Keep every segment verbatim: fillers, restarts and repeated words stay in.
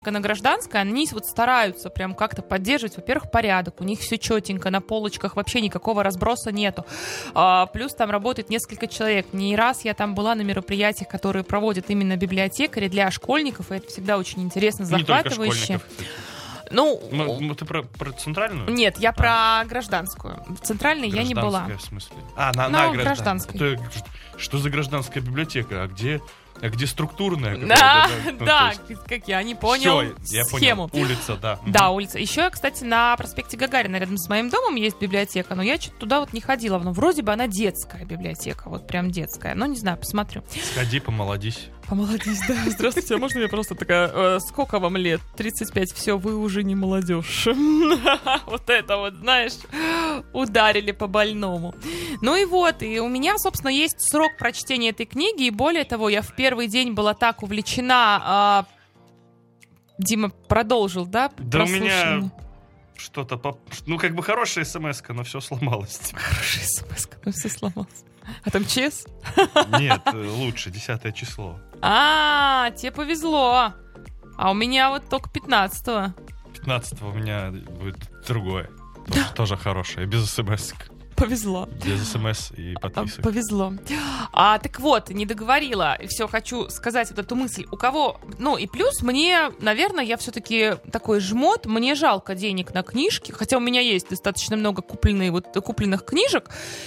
на Гражданской, они вот стараются прям как-то поддерживать, во-первых, порядок, у них все четенько, на полочках вообще никакого разброса нету. А, плюс там работает несколько человек. Не раз я там была на мероприятиях, которые проводят именно библиотекари для школьников, и это всегда очень интересно, захватывающе. Ну, ну, ты про, про центральную? Нет, я а. про гражданскую. В центральной я не была. В смысле? А, на, ну, на гражданской. гражданской. Что за гражданская библиотека? А где... А где структурная? Да, да, да, ну, как я не понял все, я схему. Понял. Улица, да. Да, улица. Еще, кстати, на проспекте Гагарина рядом с моим домом есть библиотека, но я что-то туда вот не ходила. Но вроде бы она детская библиотека, вот прям детская. Но не знаю, посмотрю. Сходи, помолодись. Помолодись, да. Здравствуйте, а можно я просто такая, э, сколько вам лет? тридцать пять, все, вы уже не молодежь. Вот это вот, знаешь, ударили по больному. Ну и вот, и у меня, собственно, есть срок прочтения этой книги, и более того, я в первый день была так увлечена... Э, Дима продолжил, да? Да у меня что-то... Поп... Ну, как бы хорошая смс-ка, но все сломалось. Хорошая смс-ка, но все сломалось. А там ЧС? Нет, лучше, десятое число. А, тебе повезло. А у меня вот только пятнадцатого. пятнадцатого у меня будет другое. Тоже, тоже хорошее, без смс. Повезло. Без смс и подписок. Повезло. А, так вот, не договорила. Все, хочу сказать вот эту мысль. У кого... Ну, и плюс мне, наверное, я все-таки такой жмот. Мне жалко денег на книжки. Хотя у меня есть достаточно много купленных, вот, купленных книжек.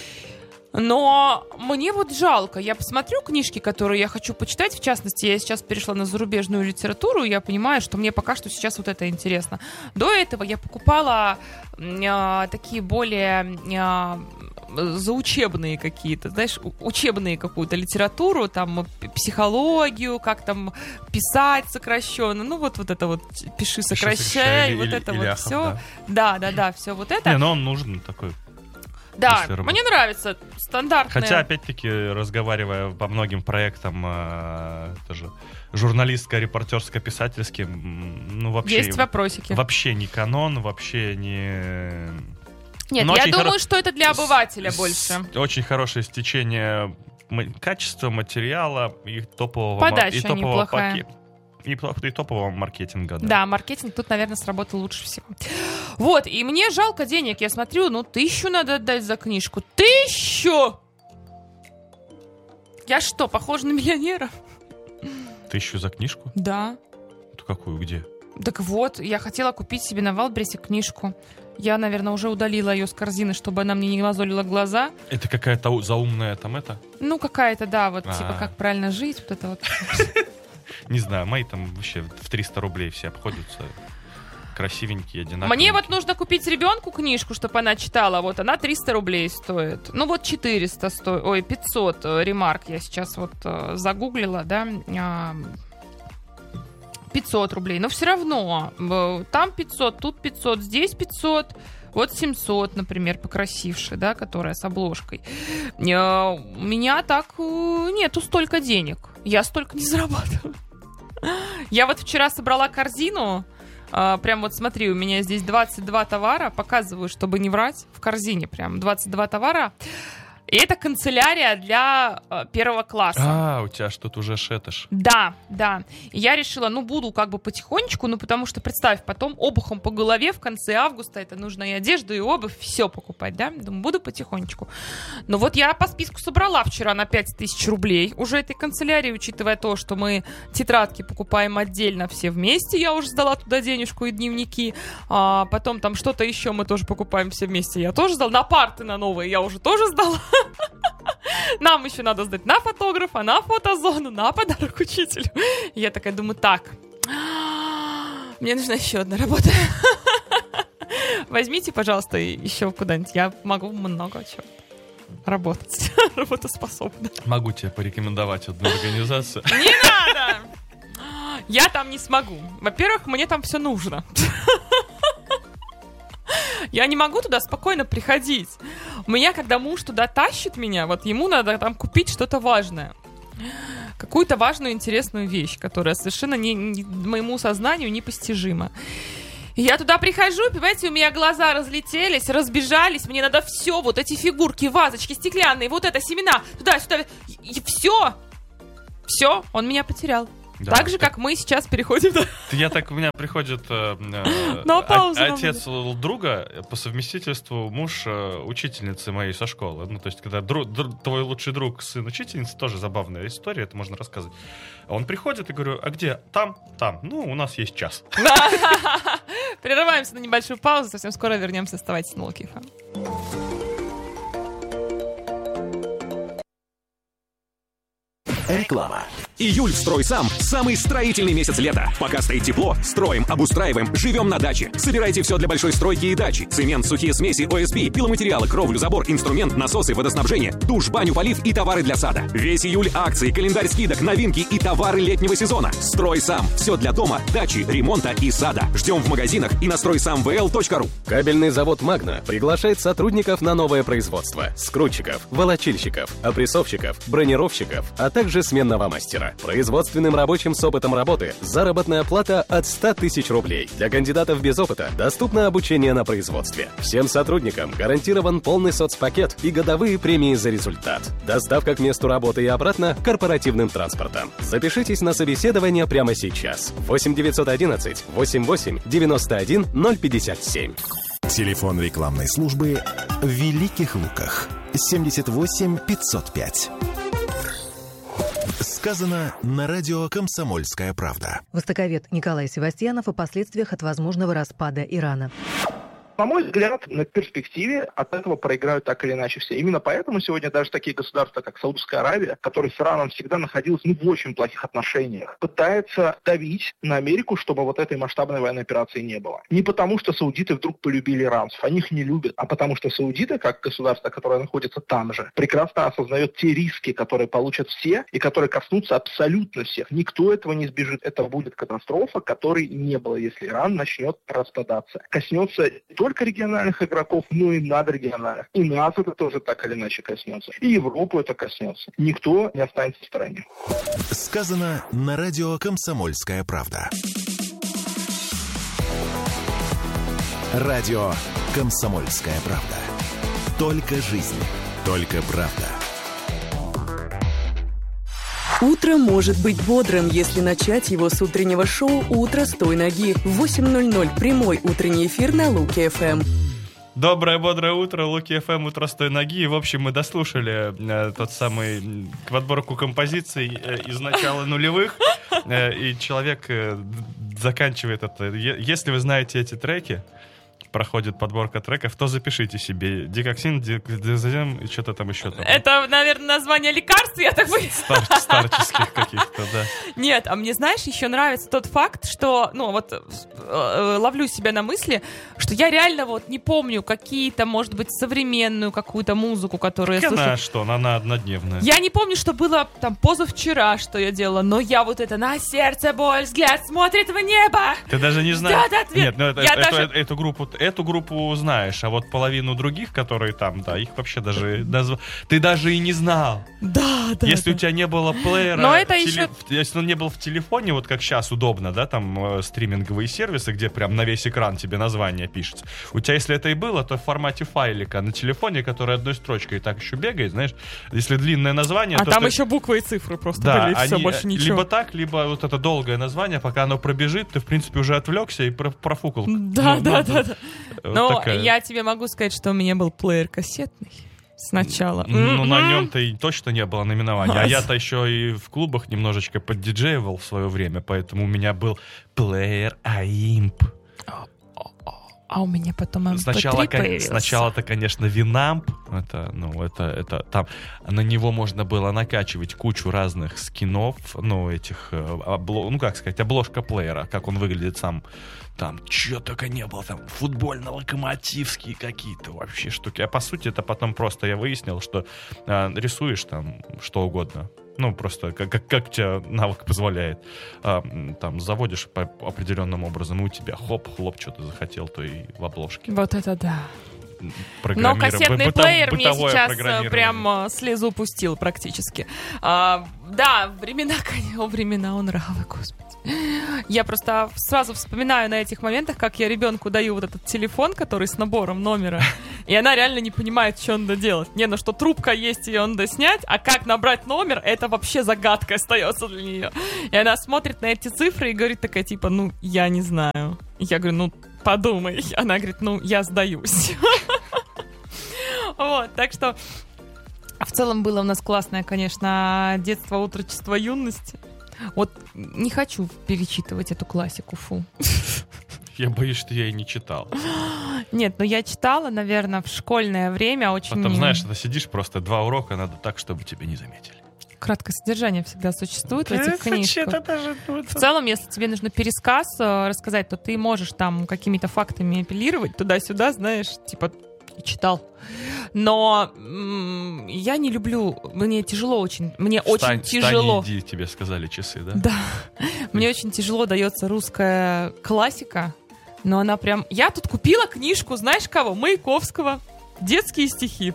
Но мне вот жалко. Я посмотрю книжки, которые я хочу почитать. В частности, я сейчас перешла на зарубежную литературу, и я понимаю, что мне пока что сейчас вот это интересно. До этого я покупала э, такие более э, заучебные какие-то, знаешь, учебные какую-то литературу, там, психологию, как там писать сокращенно. Ну, вот, вот это вот пиши, сокращай, или, вот или, это или вот Ахов, все. Да, да, да, все вот это. Не, но он нужен такой. Да, мне нравится стандартная. Хотя, опять-таки, разговаривая по многим проектам, э, тоже журналистско-репортерско-писательским, ну, вообще... Есть вопросики. Вообще не канон, вообще не... Нет, но я думаю, хоро... что это для обывателя с... больше. Очень хорошее стечение качества материала и топового... Подача и топового неплохая. пакета. И, и топового маркетинга, да. Да, маркетинг тут, наверное, сработал лучше всего. Вот, и мне жалко денег. Я смотрю, ну, тысячу надо отдать за книжку. Тысячу! Я что, похожа на миллионера? Тысячу за книжку? Да. Ты какую, где? Так вот, я хотела купить себе на Валбересе книжку. Я, наверное, уже удалила ее с корзины, чтобы она мне не мозолила глаза. Это какая-то заумная там это? Ну, какая-то, да, вот, А-а-а. типа, как правильно жить, вот это вот. Не знаю, мои там вообще в триста рублей все обходятся. Красивенькие, одинаковые. Мне вот нужно купить ребенку книжку, чтобы она читала. Вот она триста рублей стоит. Ну вот четыреста стоит. Ой, пятьсот ремарк. Я сейчас вот э, загуглила, да. Э, пятьсот рублей. Но все равно. Э, там пятьсот, тут пятьсот, здесь пятьсот. Вот семьсот, например, покрасившая, да, которая с обложкой. Э, у меня так э, нету столько денег. Я столько не зарабатываю. Я вот вчера собрала корзину. Uh, прям вот смотри, у меня здесь двадцать два товара. Показываю, чтобы не врать. В корзине прям двадцать два товара. И это канцелярия для uh, первого класса. А, у тебя что-то уже шетыш. Да, да. И я решила, ну, буду как бы потихонечку, ну, потому что, представь, потом обухом по голове в конце августа это нужно и одежду, и обувь, все покупать, да? Думаю, буду потихонечку. Но вот я по списку собрала вчера на пять тысяч рублей уже этой канцелярии, учитывая то, что мы тетрадки покупаем отдельно все вместе. Я уже сдала туда денежку и дневники. А потом там что-то еще мы тоже покупаем все вместе. Я тоже сдала. На парты на новые я уже тоже сдала. Нам еще надо сдать на фотографа, на фотозону, на подарок учителю. И я такая думаю, так, мне нужна еще одна работа. Возьмите, пожалуйста, еще куда-нибудь. Я могу много чего работать. Работоспособна. Могу тебе порекомендовать одну организацию. Не надо! Я там не смогу. Во-первых, мне там все нужно. Я не могу туда спокойно приходить. У меня, когда муж туда тащит меня, вот ему надо там купить что-то важное. Какую-то важную, интересную вещь, которая совершенно не, не, моему сознанию непостижима. И я туда прихожу, понимаете, у меня глаза разлетелись, разбежались, мне надо все, вот эти фигурки, вазочки стеклянные, вот это, семена, туда-сюда, и все, все, он меня потерял. Да. Так же, как мы сейчас переходим... Я так, у меня приходит э, Но э, паузу о- нам отец друга, по совместительству муж э, учительницы моей со школы. Ну, то есть, когда дру- дру- твой лучший друг сын учительницы, тоже забавная история, это можно рассказывать. Он приходит и говорю, а где? Там, там. Ну, у нас есть час. Прерываемся на небольшую паузу, совсем скоро вернемся. Оставайтесь на Луки эф эм. Реклама. Июль в «Стройсам» – самый строительный месяц лета. Пока стоит тепло, строим, обустраиваем, живем на даче. Собирайте все для большой стройки и дачи. Цемент, сухие смеси, о эс пи, пиломатериалы, кровлю, забор, инструмент, насосы, водоснабжение, душ, баню, полив и товары для сада. Весь июль акции, календарь скидок, новинки и товары летнего сезона. «Стройсам» – все для дома, дачи, ремонта и сада. Ждем в магазинах и на стройсам вэ эл точка ру. Кабельный завод «Магна» приглашает сотрудников на новое производство. Скрутчиков, волочильщиков, опрессовщиков, бронировщиков, а также сменного мастера. Производственным рабочим с опытом работы заработная плата от ста тысяч рублей. Для кандидатов без опыта доступно обучение на производстве. Всем сотрудникам гарантирован полный соцпакет и годовые премии за результат. Доставка к месту работы и обратно корпоративным транспортом. Запишитесь на собеседование прямо сейчас. восемь девятьсот одиннадцать восемьдесят восемь девяносто один ноль пятьдесят семь. Телефон рекламной службы в Великих Луках. семьдесят восемь пятьсот пять. Сказано на радио «Комсомольская правда». Востоковед Николай Севастьянов о последствиях от возможного распада Ирана. На мой взгляд, на перспективе от этого проиграют так или иначе все. Именно поэтому сегодня даже такие государства, как Саудовская Аравия, которая с Ираном всегда находилась ну, в очень плохих отношениях, пытается давить на Америку, чтобы вот этой масштабной военной операции не было. Не потому, что саудиты вдруг полюбили иранцев, они их не любят, а потому что саудиты, как государство, которое находится там же, прекрасно осознает те риски, которые получат все и которые коснутся абсолютно всех. Никто этого не избежит. Это будет катастрофа, которой не было, если Иран начнет распадаться. Коснется только региональных игроков, но и надрегиональных. И нас это тоже так или иначе коснется. И Европу это коснется. Никто не останется в стороне. Сказано на радио «Комсомольская правда». Радио «Комсомольская правда». Только жизнь, только правда. Утро может быть бодрым, если начать его с утреннего шоу «Утро с той ноги». В восемь ноль ноль прямой утренний эфир на Луки эф эм. Доброе, бодрое утро, Луки эф эм, утро с той ноги. В общем, мы дослушали э, тот самый подборку композиций э, из начала нулевых, э, и человек э, заканчивает это. Е- если вы знаете эти треки, проходит подборка треков, то запишите себе. Дикоксин, дикозазем и что-то там еще. Там. Это, наверное, название лекарств, я так понимаю. Стар, старческих каких-то, да. Нет, а мне, знаешь, еще нравится тот факт, что, ну, вот, э, ловлю себя на мысли, что я реально вот не помню какие-то, может быть, современную какую-то музыку, которую я слушаю. Она что, она однодневная. Я не помню, что было там позавчера, что я делала, но я вот это «на сердце боль, взгляд смотрит в небо». Ты даже не знаешь. Да, да, Нет, ну это, я эту, даже... эту, эту группу, эту группу знаешь, а вот половину других, которые там, да, их вообще даже назв... ты даже и не знал. Да, да. Если да. у тебя не было плеера, но это теле... еще... если он не был в телефоне, вот как сейчас удобно, да, там э, стриминговые сервисы, где прям на весь экран тебе название пишется. У тебя, если это и было, то в формате файлика на телефоне, который одной строчкой так еще бегает, знаешь, если длинное название, а то там ты... еще буквы и цифры просто да, были, и все, они, больше ничего. Либо так, либо вот это долгое название, пока оно пробежит, ты, в принципе, уже отвлекся и профукал. Да, ну, да, ну, да, да. Вот но такая. я тебе могу сказать, что у меня был плеер кассетный сначала. Ну, на нем-то и точно не было наименования. А я-то еще и в клубах немножечко поддиджеивал в свое время, поэтому у меня был плеер Аимп. А у меня потом эм пэ три Сначала, появился. сначала-то, конечно, Винамп. Это, ну, это, это там на него можно было накачивать кучу разных скинов, ну, этих, обло, ну, как сказать, обложка плеера, как он выглядит сам. Там чего только не было, там футбольно-локомотивские какие-то вообще штуки. А по сути это потом просто я выяснил, что э, рисуешь там что угодно. Ну, просто как, как, как тебе навык позволяет. А, там заводишь по определенным образом, и у тебя хоп-хлоп, что ты захотел, то и в обложке. Вот это да. Но кассетный быто, плеер мне сейчас программирование. прям слезу пустил практически. А, да, времена, конечно, времена он нравы, господи. Я просто сразу вспоминаю на этих моментах, как я ребенку даю вот этот телефон, который с набором номера, и она реально не понимает, что надо делать. Не, ну что трубка есть, ее надо снять, а как набрать номер, это вообще загадка остается для нее. И она смотрит на эти цифры и говорит такая, типа, ну, я не знаю. Я говорю, ну, подумай. Она говорит, ну, я сдаюсь. Вот, так что в целом было у нас классное, конечно, детство, отрочество, юность. Вот не хочу перечитывать эту классику, фу. Я боюсь, что я и не читал. Нет, ну я читала, наверное, в школьное время очень... Потом, знаешь, ты сидишь просто два урока, надо так, чтобы тебя не заметили. Краткое содержание всегда существует в этих книжках. В целом, если тебе нужно пересказ э, рассказать, то ты можешь там какими-то фактами апеллировать туда-сюда, знаешь, типа... читал. Но м- я не люблю, мне тяжело очень, мне Встань, очень тяжело. Встань, иди, тебе сказали часы, да? Да. Мне очень тяжело дается русская классика, но она прям... Я тут купила книжку, знаешь кого? Маяковского. Детские стихи.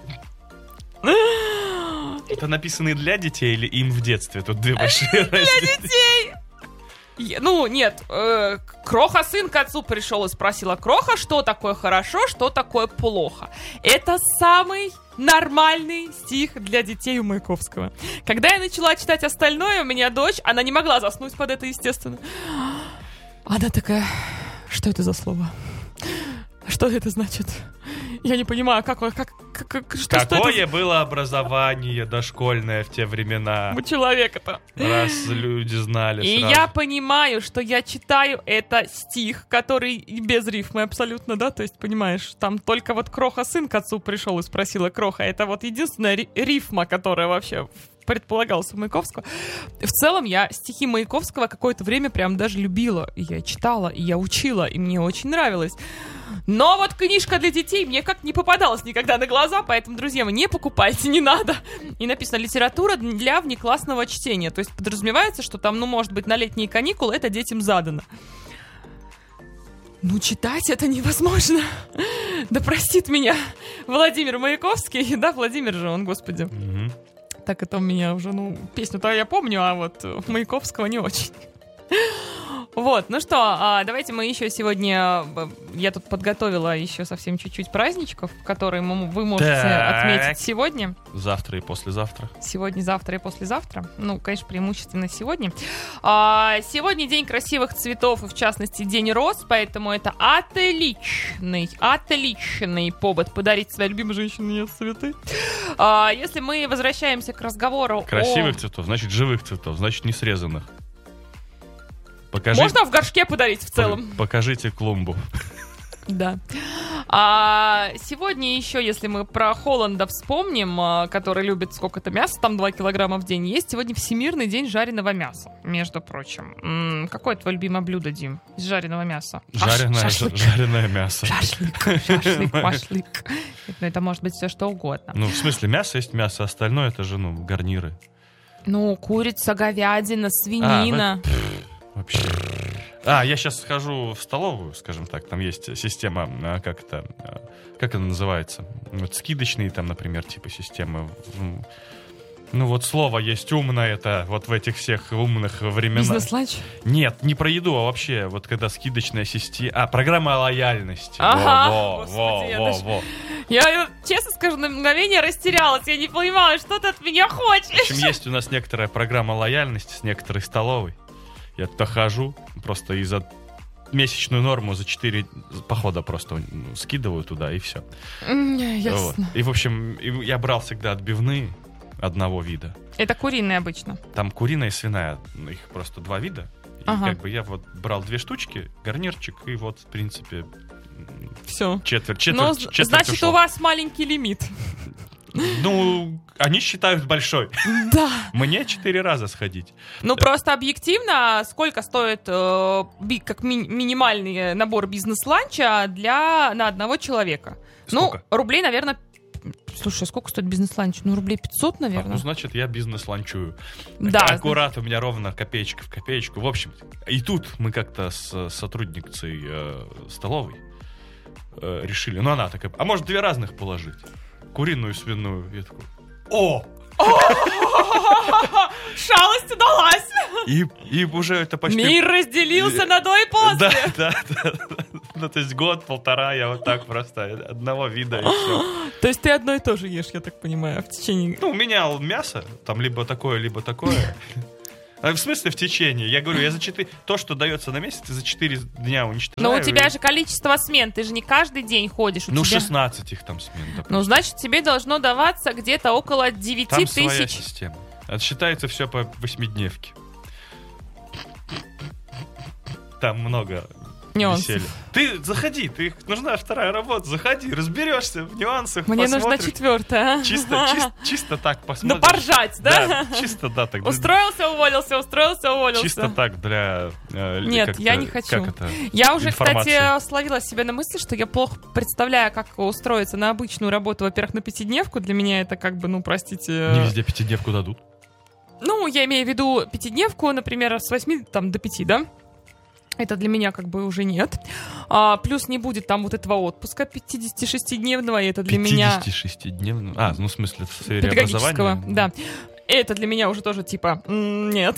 Это написано для детей или им в детстве? Тут две большие разницы. Для детей! Ну, нет, э, Кроха сын к отцу пришел и спросила: Кроха, что такое хорошо, что такое плохо? Это самый нормальный стих для детей у Маяковского. Когда я начала читать остальное, у меня дочь, она не могла заснуть под это, естественно. Она такая: что это за слово? Что это значит? Я не понимаю, как... как, как, как что, Какое что это... было образование дошкольное в те времена? У человека-то. Раз люди знали И сразу. я понимаю, что я читаю это стих, который без рифмы абсолютно, да? То есть, понимаешь, там только вот Кроха сын к отцу пришел и спросила Кроха. Это вот единственная ри- рифма, которая вообще предполагалась у Маяковского. В целом, я стихи Маяковского какое-то время прям даже любила. И я читала, и я учила, и мне очень нравилось. Но вот книжка для детей мне как не попадалась никогда на глаза, поэтому, друзья мои, не покупайте, не надо. И написано: литература для внеклассного чтения. То есть подразумевается, что там, ну, может быть, на летние каникулы это детям задано. Ну, читать это невозможно. Да простит меня Владимир Маяковский. Да, Владимир же он, господи. Угу. Так это у меня уже, ну, песню-то я помню, а вот Маяковского не очень. Вот, ну что, давайте мы еще сегодня... Я тут подготовила еще совсем чуть-чуть праздничков, которые вы можете так. отметить сегодня. Завтра и послезавтра. Сегодня, завтра и послезавтра. Ну, конечно, преимущественно сегодня. А, сегодня день красивых цветов, и в частности день роз, поэтому это отличный, отличный повод подарить своей любимой женщине цветы. А, если мы возвращаемся к разговору Красивых о... цветов, значит живых цветов, значит не срезанных. Покажи... Можно в горшке подарить в целом. Покажите клумбу. Да. А сегодня еще, если мы про Холланда вспомним, который любит сколько-то мяса, там два килограмма в день есть, сегодня Всемирный день жареного мяса, между прочим. М-м, какое твое любимое блюдо, Дим, из жареного мяса? Жареное, Шашлык. жареное мясо. Шашлык, шашлык, машлык. Ну, это может быть все что угодно. Ну, в смысле, мясо есть мясо, остальное это же, ну, гарниры. Ну, курица, говядина, свинина. А, вот, вообще. А, я сейчас схожу в столовую, скажем так, там есть система, как это, как это называется? Вот скидочные там, например, типа системы. Ну вот слово есть умное, это вот в этих всех умных временах. Бизнес-ланч? Нет, не про еду, а вообще, вот когда скидочная система... А, программа лояльности. Ага, во, господи, во, я во, даже- во. Я, честно скажу, на мгновение растерялась. Я не понимала, что ты от меня В хочешь. общем, есть у нас некоторая программа лояльности с некоторой столовой. Я туда хожу, просто из-за месячную норму за четыре похода просто ну, скидываю туда, и все. М, Вот. Ясно. И, в общем, и я брал всегда отбивные одного вида. Это куриные обычно. Там куриная и свиная, ну, их просто два вида. И Ага. как бы я вот брал две штучки, гарнирчик, и вот, в принципе, Все. четверть, Но, четверть, четверть значит, ушла. у вас маленький лимит. Ну, они считают большой. Да. Мне четыре раза сходить. Ну, просто объективно, сколько стоит э, би- как ми- минимальный набор бизнес-ланча для, на одного человека? Сколько? Ну, рублей, наверное... Слушай, сколько стоит бизнес-ланч? Ну, рублей пятьсот, А, наверное. ну, значит, я бизнес-ланчую. Да. Аккурат, у меня ровно копеечка в копеечку. В общем, и тут мы как-то с сотрудницей э, столовой э, решили. Ну, она такая, а может, две разных положить? Куриную и свиную. Я такой, о! Шалость удалась. И, и уже это почти... Мир разделился на до и после. Да, да, да. Ну, то есть год-полтора я вот так просто одного вида и все. То есть ты одно и то же ешь, я так понимаю, в течение... Ну, у меня мясо, там либо такое, либо такое. В смысле в течение? Я говорю, я за четыре... То, что дается на месяц, за четыре дня уничтожаю. Но у тебя же количество смен, ты же не каждый день ходишь. У ну, тебя... шестнадцать их там смен. Допустим. Ну, значит, тебе должно даваться где-то около девять там тысяч. Там своя система. Отсчитается все по восьмидневке. Там много веселья. Ты заходи, ты нужна вторая работа, заходи, разберешься в нюансах. Мне посмотришь. нужна четвертая. Чисто, чисто, чисто так посмотришь. Ну, поржать, да? Да, чисто да. Так, устроился, уволился, устроился, уволился. Чисто так для... Э, Нет, я не хочу. Как это? Я уже, информации. Кстати, словила себя на мысли, что я плохо представляю, как устроиться на обычную работу. Во-первых, на пятидневку. Для меня это как бы, ну, простите... Не везде пятидневку дадут. Ну, я имею в виду пятидневку, например, с восьми там, до пяти, да? Это для меня как бы уже нет. А, плюс не будет там вот этого отпуска пятидесятишестидневного, и это для меня... пятидесятишестидневного? А, ну в смысле в сфере педагогического, образования? Да. Это для меня уже тоже типа нет.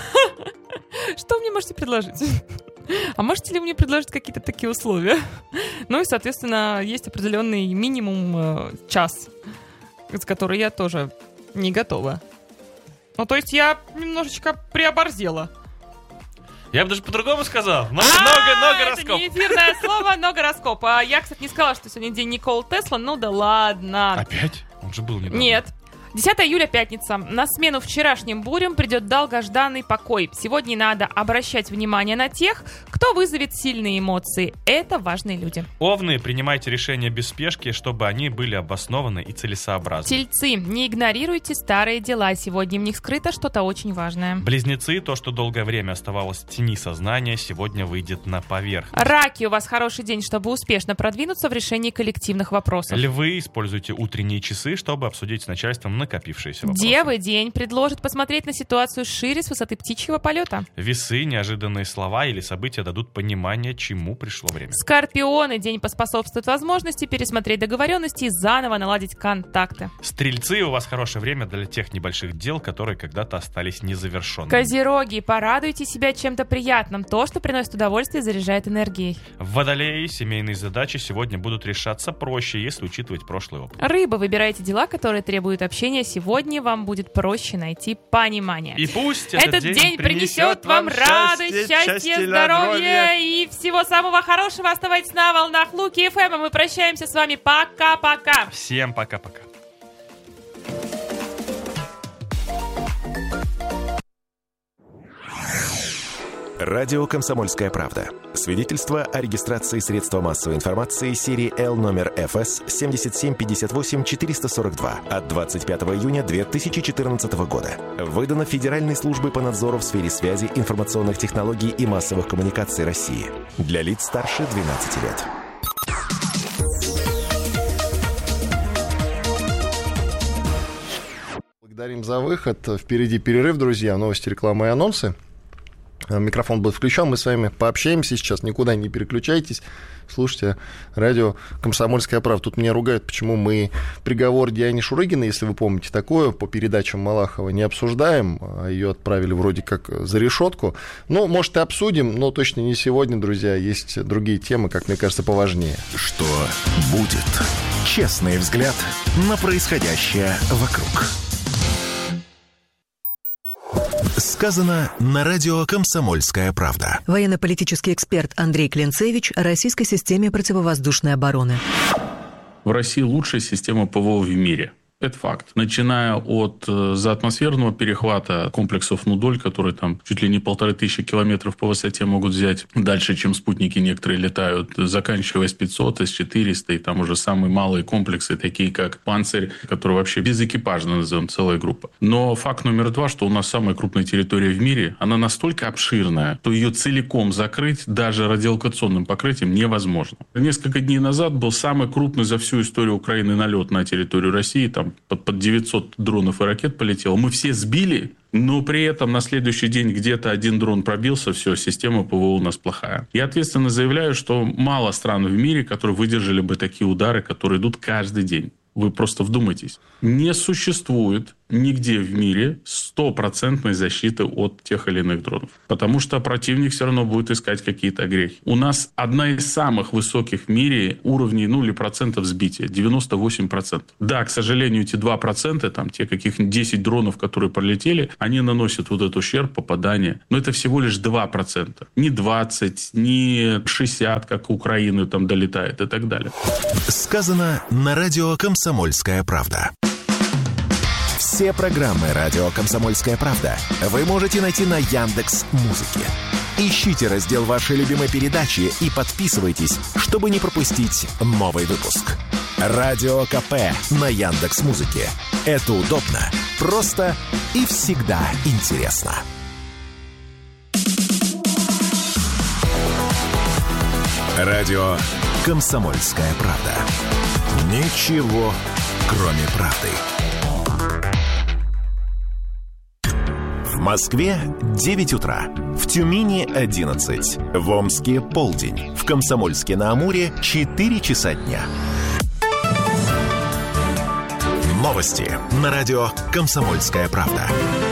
Что мне можете предложить? А можете ли мне предложить какие-то такие условия? Ну и, соответственно, есть определенный минимум э, час, с которой я тоже не готова. Ну, то есть я немножечко приоборзела. Я бы даже по-другому сказал. Но, но, но гороскоп. Это не эфирное слово, но гороскоп. А я, кстати, не сказала, что сегодня день Николы Тесла. Ну да ладно. Опять? Он же был недавно. Нет. десятое июля, пятница. На смену вчерашним бурям придет долгожданный покой. Сегодня надо обращать внимание на тех, кто вызовет сильные эмоции. Это важные люди. Овны, принимайте решения без спешки, чтобы они были обоснованы и целесообразны. Тельцы, не игнорируйте старые дела. Сегодня в них скрыто что-то очень важное. Близнецы, то, что долгое время оставалось в тени сознания, сегодня выйдет на поверхность. Раки, у вас хороший день, чтобы успешно продвинуться в решении коллективных вопросов. Львы, используйте утренние часы, чтобы обсудить с начальством накопившиеся вопросы. Девы, день предложит посмотреть на ситуацию шире с высоты птичьего полета. Весы, неожиданные слова или события дадут понимание, чему пришло время. Скорпионы, день поспособствует возможности пересмотреть договоренности и заново наладить контакты. Стрельцы, у вас хорошее время для тех небольших дел, которые когда-то остались незавершенными. Козероги, порадуйте себя чем-то приятным. То, что приносит удовольствие, заряжает энергией. Водолеи, семейные задачи сегодня будут решаться проще, если учитывать прошлый опыт. Рыбы, выбирайте дела, которые требуют общения. Сегодня вам будет проще найти понимание. И пусть этот, этот день, день принесет вам радость, счастье, счастье здоровье и всего самого хорошего. Оставайтесь на волнах Луки эф эм, а мы прощаемся с вами. Пока-пока. Всем пока-пока. Радио «Комсомольская правда». Свидетельство о регистрации средства массовой информации серии Л номер эф эс семь семь пять восемь четыре сорок два от двадцать пятого июня две тысячи четырнадцатого года. Выдано Федеральной службой по надзору в сфере связи, информационных технологий и массовых коммуникаций России. Для лиц старше двенадцати лет. Благодарим за выход. Впереди перерыв, друзья. Новости, реклама и анонсы. Микрофон будет включен, мы с вами пообщаемся сейчас, никуда не переключайтесь, слушайте радио «Комсомольская правда». Тут меня ругают, почему мы приговор Диане Шурыгиной, если вы помните такое, по передачам Малахова не обсуждаем, ее отправили вроде как за решетку. Ну, может, и обсудим, но точно не сегодня, друзья, есть другие темы, как мне кажется, поважнее. Что будет? Честный взгляд на происходящее вокруг. Сказано на радио «Комсомольская правда». Военно-политический эксперт Андрей Клинцевич о российской системе противовоздушной обороны. В России лучшая система ПВО в мире. Это факт. Начиная от э, заатмосферного перехвата комплексов «Нудоль», которые там чуть ли не полторы тысячи километров по высоте могут взять дальше, чем спутники некоторые летают, заканчивая с пятьсот, с четыреста, и там уже самые малые комплексы, такие как «Панцирь», который вообще безэкипажно назовем, целая группа. Но факт номер два, что у нас самая крупная территория в мире, она настолько обширная, что ее целиком закрыть даже радиолокационным покрытием невозможно. Несколько дней назад был самый крупный за всю историю Украины налет на территорию России, там Под, под девятьсот дронов и ракет полетело. Мы все сбили, но при этом на следующий день где-то один дрон пробился, все, система ПВО у нас плохая. Я ответственно заявляю, что мало стран в мире, которые выдержали бы такие удары, которые идут каждый день. Вы просто вдумайтесь. Не существует нигде в мире стопроцентной защиты от тех или иных дронов. Потому что противник все равно будет искать какие-то огрехи. У нас одна из самых высоких в мире уровней, ну или процентов сбития, девяносто восемь процентов. Да, к сожалению, эти два процента, там те каких-нибудь десять дронов, которые пролетели, они наносят вот этот ущерб, попадание. Но это всего лишь два процента. Не двадцать, не шестьдесят, как у Украины там долетает и так далее. Сказано на радио «Комсомольская правда». Все программы «Радио Комсомольская правда» вы можете найти на Яндекс.Музыке. Ищите раздел вашей любимой передачи и подписывайтесь, чтобы не пропустить новый выпуск. Радио КП на Яндекс.Музыке. Это удобно, просто и всегда интересно. Радио «Комсомольская правда». Ничего, кроме правды. В Москве девять утра, в Тюмени одиннадцать, в Омске полдень, в Комсомольске-на-Амуре четыре часа дня. Новости на радио «Комсомольская правда».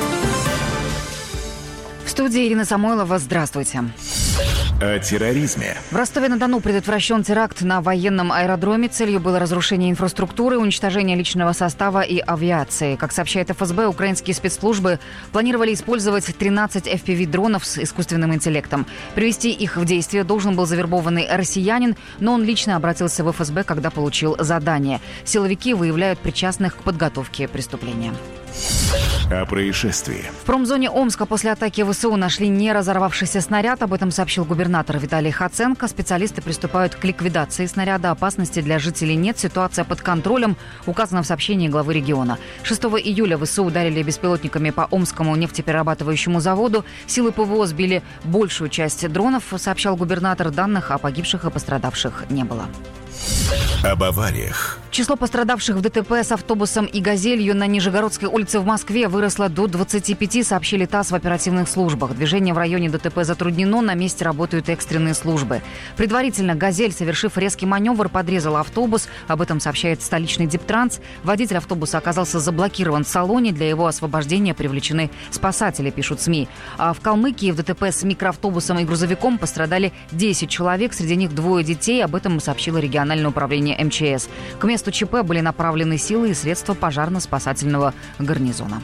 В студии Ирина Самойлова. Здравствуйте. О терроризме. В Ростове-на-Дону предотвращен теракт на военном аэродроме. Целью было разрушение инфраструктуры, уничтожение личного состава и авиации. Как сообщает эф эс бэ, украинские спецслужбы планировали использовать тринадцать эф пи ви-дронов с искусственным интеллектом. Привести их в действие должен был завербованный россиянин, но он лично обратился в эф эс бэ, когда получил задание. Силовики выявляют причастных к подготовке преступления. О происшествии. В промзоне Омска после атаки вэ эс у нашли не разорвавшийся снаряд. Об этом сообщил губернатор Виталий Хаценко. Специалисты приступают к ликвидации снаряда. Опасности для жителей нет. Ситуация под контролем, указано в сообщении главы региона. шестого июля вэ эс у ударили беспилотниками по Омскому нефтеперерабатывающему заводу. Силы пэ вэ о сбили большую часть дронов, сообщал губернатор. Данных о погибших и пострадавших не было. Об авариях. Число пострадавших в дэ тэ пэ с автобусом и «Газелью» на Нижегородской улице в Москве выросло до двадцати пяти, сообщили ТАСС в оперативных службах. Движение в районе дэ тэ пэ затруднено, на месте работают экстренные службы. Предварительно «Газель», совершив резкий маневр, подрезала автобус. Об этом сообщает столичный Диптранс. Водитель автобуса оказался заблокирован в салоне. Для его освобождения привлечены спасатели, пишут СМИ. А в Калмыкии в дэ тэ пэ с микроавтобусом и грузовиком пострадали десять человек. Среди них двое детей. Об этом сообщило региональное управление эм че эс. К месту ЧП были направлены силы и средства пожарно-спасательного гарнизона.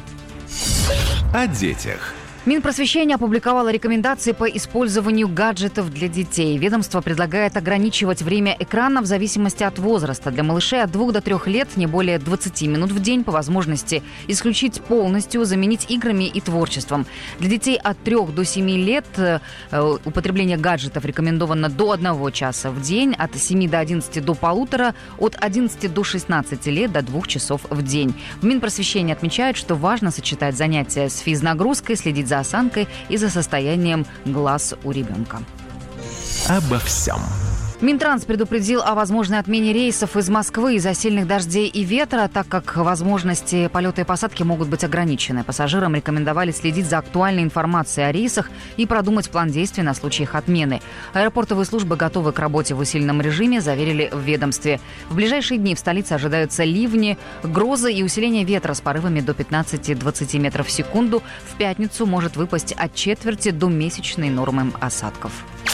О детях. Минпросвещение опубликовало рекомендации по использованию гаджетов для детей. Ведомство предлагает ограничивать время экрана в зависимости от возраста. Для малышей от двух до трёх лет не более двадцати минут в день, по возможности исключить полностью, заменить играми и творчеством. Для детей от трёх до семи лет э, употребление гаджетов рекомендовано до одного часа в день, от семи до одиннадцати до полутора, от одиннадцати до шестнадцати лет до двух часов в день. В Минпросвещении отмечают, что важно сочетать занятия с физнагрузкой, следить за осанкой и за состоянием глаз у ребенка. Обо всем. Минтранс предупредил о возможной отмене рейсов из Москвы из-за сильных дождей и ветра, так как возможности полета и посадки могут быть ограничены. Пассажирам рекомендовали следить за актуальной информацией о рейсах и продумать план действий на случай их отмены. Аэропортовые службы готовы к работе в усиленном режиме, заверили в ведомстве. В ближайшие дни в столице ожидаются ливни, грозы и усиление ветра с порывами до пятнадцати-двадцати метров в секунду. В пятницу может выпасть от четверти до месячной нормы осадков.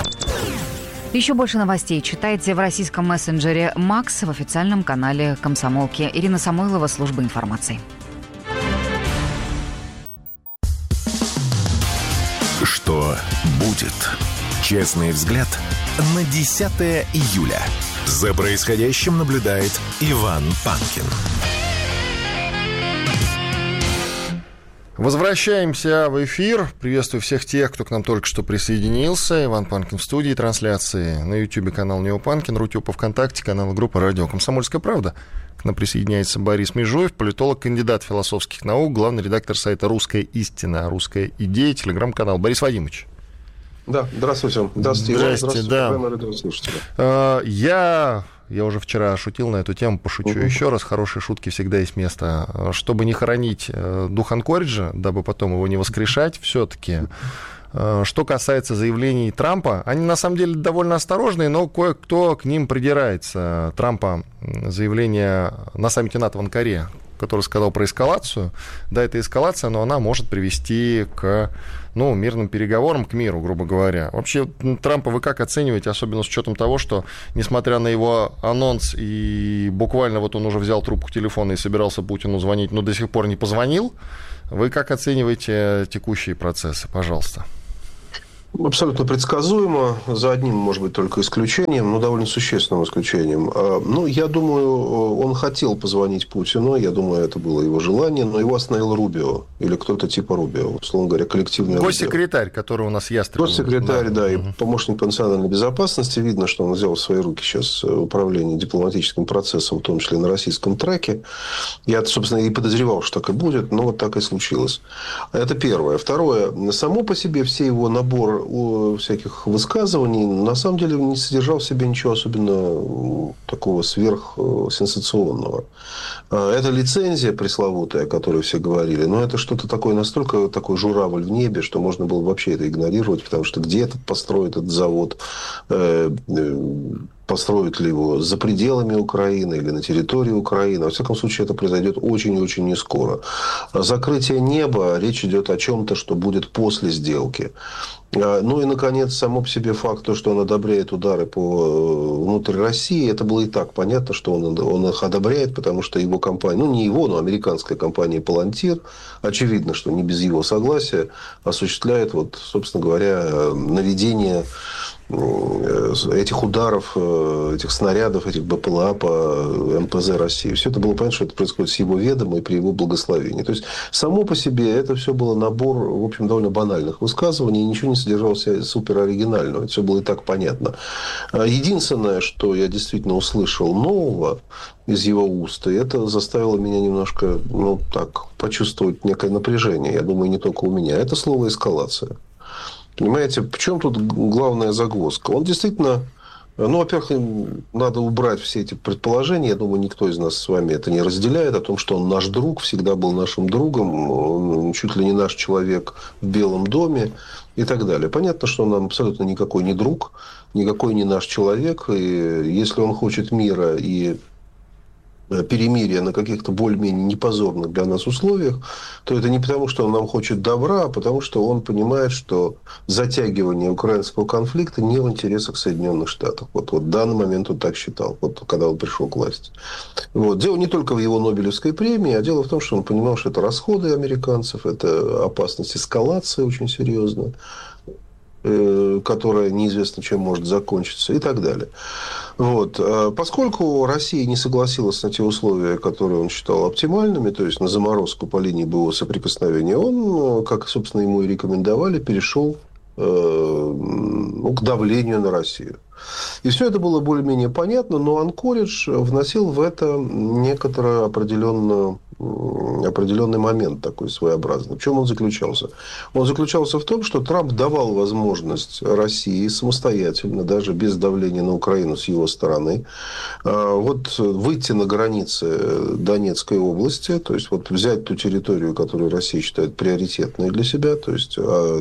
Еще больше новостей читайте в российском мессенджере «Макс» в официальном канале «Комсомолки». Ирина Самойлова, служба информации. Что будет? Честный взгляд на десятое июля. За происходящим наблюдает Иван Панкин. Возвращаемся в эфир. Приветствую всех тех, кто к нам только что присоединился. Иван Панкин в студии трансляции. На Ютьюбе канал Неопанкин, Рутюб, ВКонтакте, канал группы «Радио Комсомольская правда». К нам присоединяется Борис Межуев, политолог, кандидат философских наук, главный редактор сайта «Русская истина», «Русская идея», телеграм-канал. Борис Вадимович. Да, здравствуйте. Здравствуйте, Иван. Здравствуйте, да. Я... Я уже вчера шутил на эту тему, пошучу uh-huh. еще раз. Хорошие шутки всегда есть место. Чтобы не хоронить дух Анкориджа, дабы потом его не воскрешать, все-таки. Что касается заявлений Трампа, они на самом деле довольно осторожные, но кое-кто к ним придирается. Трампа заявление на саммите НАТО в Анкаре, который сказал про эскалацию. Да, это эскалация, но она может привести к, ну, мирным переговорам, к миру, грубо говоря. Вообще, Трампа вы как оцениваете, особенно с учетом того, что, несмотря на его анонс, и буквально вот он уже взял трубку телефона и собирался Путину звонить, но до сих пор не позвонил, вы как оцениваете текущие процессы? Пожалуйста. Абсолютно предсказуемо, за одним, может быть, только исключением, но довольно существенным исключением. Ну, я думаю, он хотел позвонить Путину, я думаю, это было его желание, но его остановил Рубио, или кто-то типа Рубио, условно говоря, коллективный госсекретарь, который у нас Ястреб. Госсекретарь, да, да, и угу. помощник по национальной безопасности. Видно, что он взял в свои руки сейчас управление дипломатическим процессом, в том числе на российском траке. Я, собственно, и подозревал, что так и будет, но вот так и случилось. Это первое. Второе. Само по себе все его набор всяких высказываний на самом деле не содержал в себе ничего особенно такого сверхсенсационного. Это лицензия пресловутая, о которой все говорили, но это что-то такое, настолько такой журавль в небе, что можно было вообще это игнорировать, потому что где-то построит этот завод, построят ли его за пределами Украины или на территории Украины. Во всяком случае, это произойдет очень и очень не скоро. Закрытие неба, речь идет о чем-то, что будет после сделки. Ну и, наконец, само по себе факт, то, что он одобряет удары по внутрь России, это было и так понятно, что он, он их одобряет, потому что его компания, ну не его, но американская компания Palantir, очевидно, что не без его согласия, осуществляет, вот, собственно говоря, наведение этих ударов, этих снарядов, этих БПЛА по эм пэ зэ России. Все это было понятно, что это происходит с его ведома и при его благословении. То есть, само по себе это все было набор, в общем, довольно банальных высказываний, и ничего не содержало в себе супероригинального. Это все было и так понятно. Единственное, что я действительно услышал нового из его уст, и это заставило меня немножко, ну, так, почувствовать некое напряжение. Я думаю, не только у меня. Это слово «эскалация». Понимаете, в чем тут главная загвоздка? Он действительно... Ну, во-первых, надо убрать все эти предположения. Я думаю, никто из нас с вами это не разделяет. О том, что он наш друг, всегда был нашим другом. Он чуть ли не наш человек в Белом доме и так далее. Понятно, что он нам абсолютно никакой не друг, никакой не наш человек. И если он хочет мира и перемирия на каких-то более-менее непозорных для нас условиях, то это не потому, что он нам хочет добра, а потому, что он понимает, что затягивание украинского конфликта не в интересах Соединенных Штатов. Вот, вот в данный момент он так считал, вот, когда он пришел к власти. Вот. Дело не только в его Нобелевской премии, а дело в том, что он понимал, что это расходы американцев, это опасность эскалации очень серьезная, которая неизвестно чем может закончиться и так далее. Вот. Поскольку Россия не согласилась на те условия, которые он считал оптимальными, то есть на заморозку по линии боевого соприкосновения, он, как, собственно, ему и рекомендовали, перешел ну, к давлению на Россию. И все это было более-менее понятно, но Анкоридж вносил в это некоторый определенный, определенный момент такой своеобразный. В чем он заключался? Он заключался в том, что Трамп давал возможность России самостоятельно, даже без давления на Украину с его стороны, вот выйти на границы Донецкой области, то есть вот взять ту территорию, которую Россия считает приоритетной для себя, то есть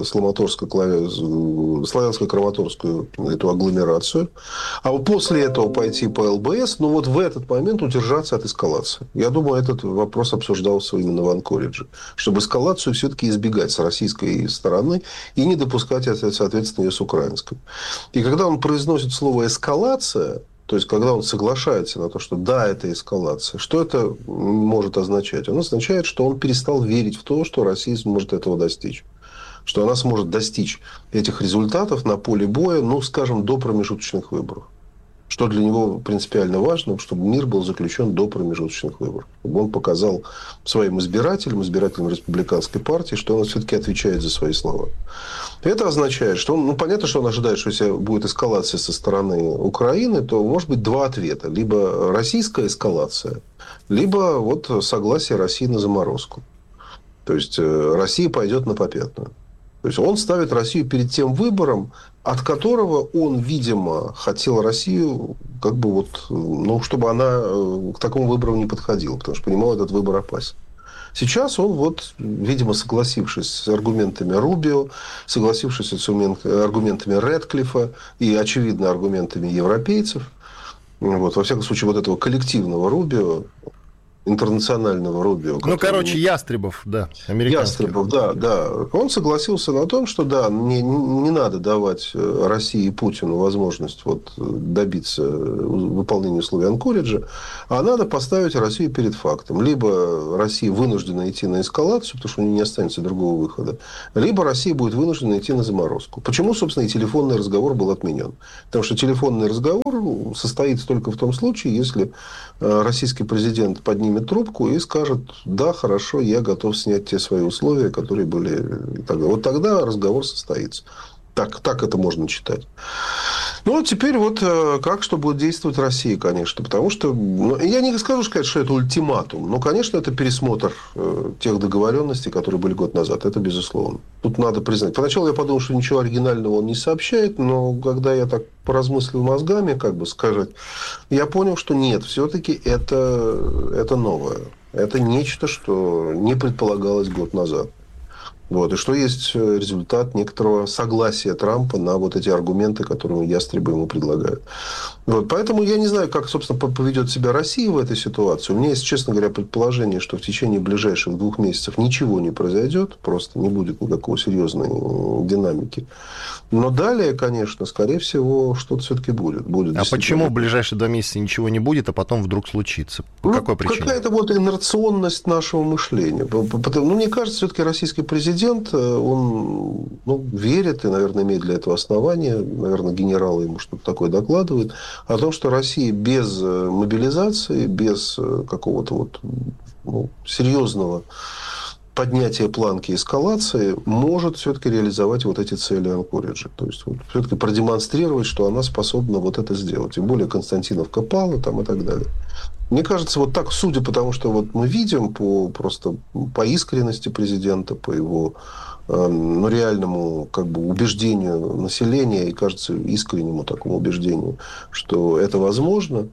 славянско-краматорскую эту агломерацию, а вот после этого пойти по эл бэ эс, но вот в этот момент удержаться от эскалации. Я думаю, этот вопрос обсуждался именно в Анкоридже, чтобы эскалацию все-таки избегать с российской стороны и не допускать, соответственно, ее с украинской. И когда он произносит слово «эскалация», то есть, когда он соглашается на то, что да, это эскалация, что это может означать? Он означает, что он перестал верить в то, что Россия сможет этого достичь. Что она сможет достичь этих результатов на поле боя, ну, скажем, до промежуточных выборов. Что для него принципиально важно, чтобы мир был заключен до промежуточных выборов. Чтобы он показал своим избирателям, избирателям республиканской партии, что он все-таки отвечает за свои слова. Это означает, что он, ну, понятно, что он ожидает, что если будет эскалация со стороны Украины, то может быть два ответа. Либо российская эскалация, либо вот согласие России на заморозку. То есть, Россия пойдет на попятную. То есть, он ставит Россию перед тем выбором, от которого он, видимо, хотел Россию, как бы вот, ну, чтобы она к такому выбору не подходила, потому что понимал, этот выбор опасен. Сейчас он, вот, видимо, согласившись с аргументами Рубио, согласившись с аргументами Рэдклиффа и, очевидно, аргументами европейцев, вот, во всяком случае, вот этого коллективного Рубио, интернационального Рубио. Ну, короче, Ястребов, да, американский. Ястребов, да, да. Он согласился на том, что, да, не, не надо давать России и Путину возможность вот добиться выполнения условий Анкориджа, а надо поставить Россию перед фактом. Либо Россия вынуждена идти на эскалацию, потому что у нее не останется другого выхода, либо Россия будет вынуждена идти на заморозку. Почему, собственно, и телефонный разговор был отменен? Потому что телефонный разговор состоится только в том случае, если российский президент поднимет трубку и скажет: да, хорошо, я готов снять те свои условия, которые были тогда. Вот тогда разговор состоится. Так, так это можно читать. Ну, а теперь вот как, что будет действовать Россия, конечно. Потому что, ну, я не скажу сказать, что это ультиматум, но, конечно, это пересмотр э, тех договоренностей, которые были год назад. Это безусловно. Тут надо признать. Поначалу я подумал, что ничего оригинального он не сообщает, но когда я так поразмыслил мозгами, как бы сказать, я понял, что нет, все-таки это, это новое. Это нечто, что не предполагалось год назад. Вот, и что есть результат некоторого согласия Трампа на вот эти аргументы, которые ястребы ему предлагают. Вот, поэтому я не знаю, как, собственно, поведет себя Россия в этой ситуации. У меня есть, честно говоря, предположение, что в течение ближайших двух месяцев ничего не произойдет, просто не будет никакой серьезной динамики. Но далее, конечно, скорее всего, что-то все-таки будет. будет а почему в ближайшие два месяца ничего не будет, а потом вдруг случится? По ну, какой причине? Какая-то вот инерционность нашего мышления. Ну, мне кажется, все-таки российский президент, он ну, верит и, наверное, имеет для этого основания, наверное, генералы ему что-то такое докладывают, о том, что Россия без мобилизации, без какого-то вот, ну, серьезного поднятия планки эскалации может все-таки реализовать вот эти цели Анкориджа. То есть, вот, все-таки продемонстрировать, что она способна вот это сделать. Тем более Константиновка пала там, и так далее. Мне кажется, вот так, судя по тому, что вот мы видим по, просто по искренности президента, по его э, ну, реальному как бы, убеждению населения и, кажется, искреннему такому убеждению, что это возможно,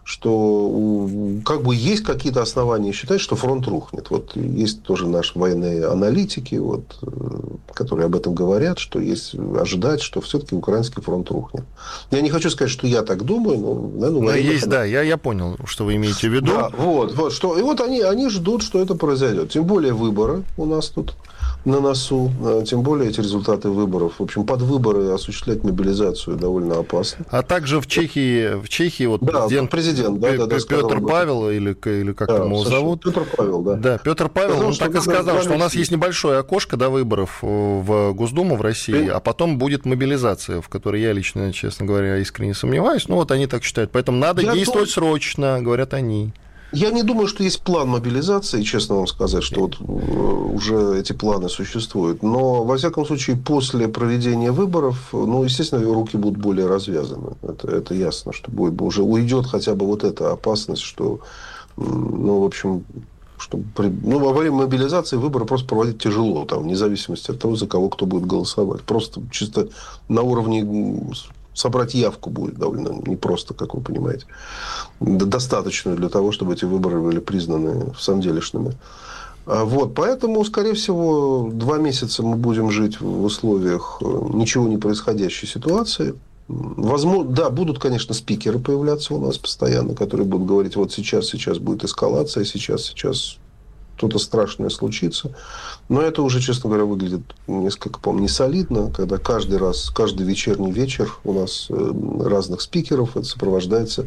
что как бы есть какие-то основания считать, что фронт рухнет. Вот есть тоже наши военные аналитики, вот, которые об этом говорят, что есть ожидать, что все-таки украинский фронт рухнет. Я не хочу сказать, что я так думаю, но... Наверное, но есть, да, я, я понял, что вы имеете в виду. Да, вот, вот, что, и вот они, они ждут, что это произойдет. Тем более выборы у нас тут на носу, тем более эти результаты выборов. В общем, под выборы осуществлять мобилизацию довольно опасно. А также в Чехии, в Чехии вот да, президент, президент да, да, да, Петр Павел, или, или как да, там его зовут? Петр Павел, да. Да, Петр Павел, сказал, он так и сказал, что у нас есть небольшое окошко до выборов в Госдуму в России, а потом будет мобилизация, в которой я лично, честно говоря, искренне сомневаюсь. Ну, вот они так считают. Поэтому надо я действовать то... срочно, говорят они. Я не думаю, что есть план мобилизации, честно вам сказать, что вот уже эти планы существуют. Но, во всяком случае, после проведения выборов, ну, естественно, руки будут более развязаны. Это, это ясно, что будет, уже уйдет хотя бы вот эта опасность, что, ну, в общем, что при, ну, во время мобилизации выборы просто проводить тяжело, там, вне зависимости от того, за кого кто будет голосовать. Просто чисто на уровне... Собрать явку будет довольно непросто, как вы понимаете. Достаточную для того, чтобы эти выборы были признаны самоделишными. Вот, поэтому, скорее всего, два месяца мы будем жить в условиях ничего не происходящей ситуации. Возможно, да, будут, конечно, спикеры появляться у нас постоянно, которые будут говорить, вот сейчас, сейчас будет эскалация, сейчас, сейчас что-то страшное случится. Но это уже, честно говоря, выглядит несколько, по-моему, несолидно, когда каждый раз, каждый вечерний вечер у нас разных спикеров это сопровождается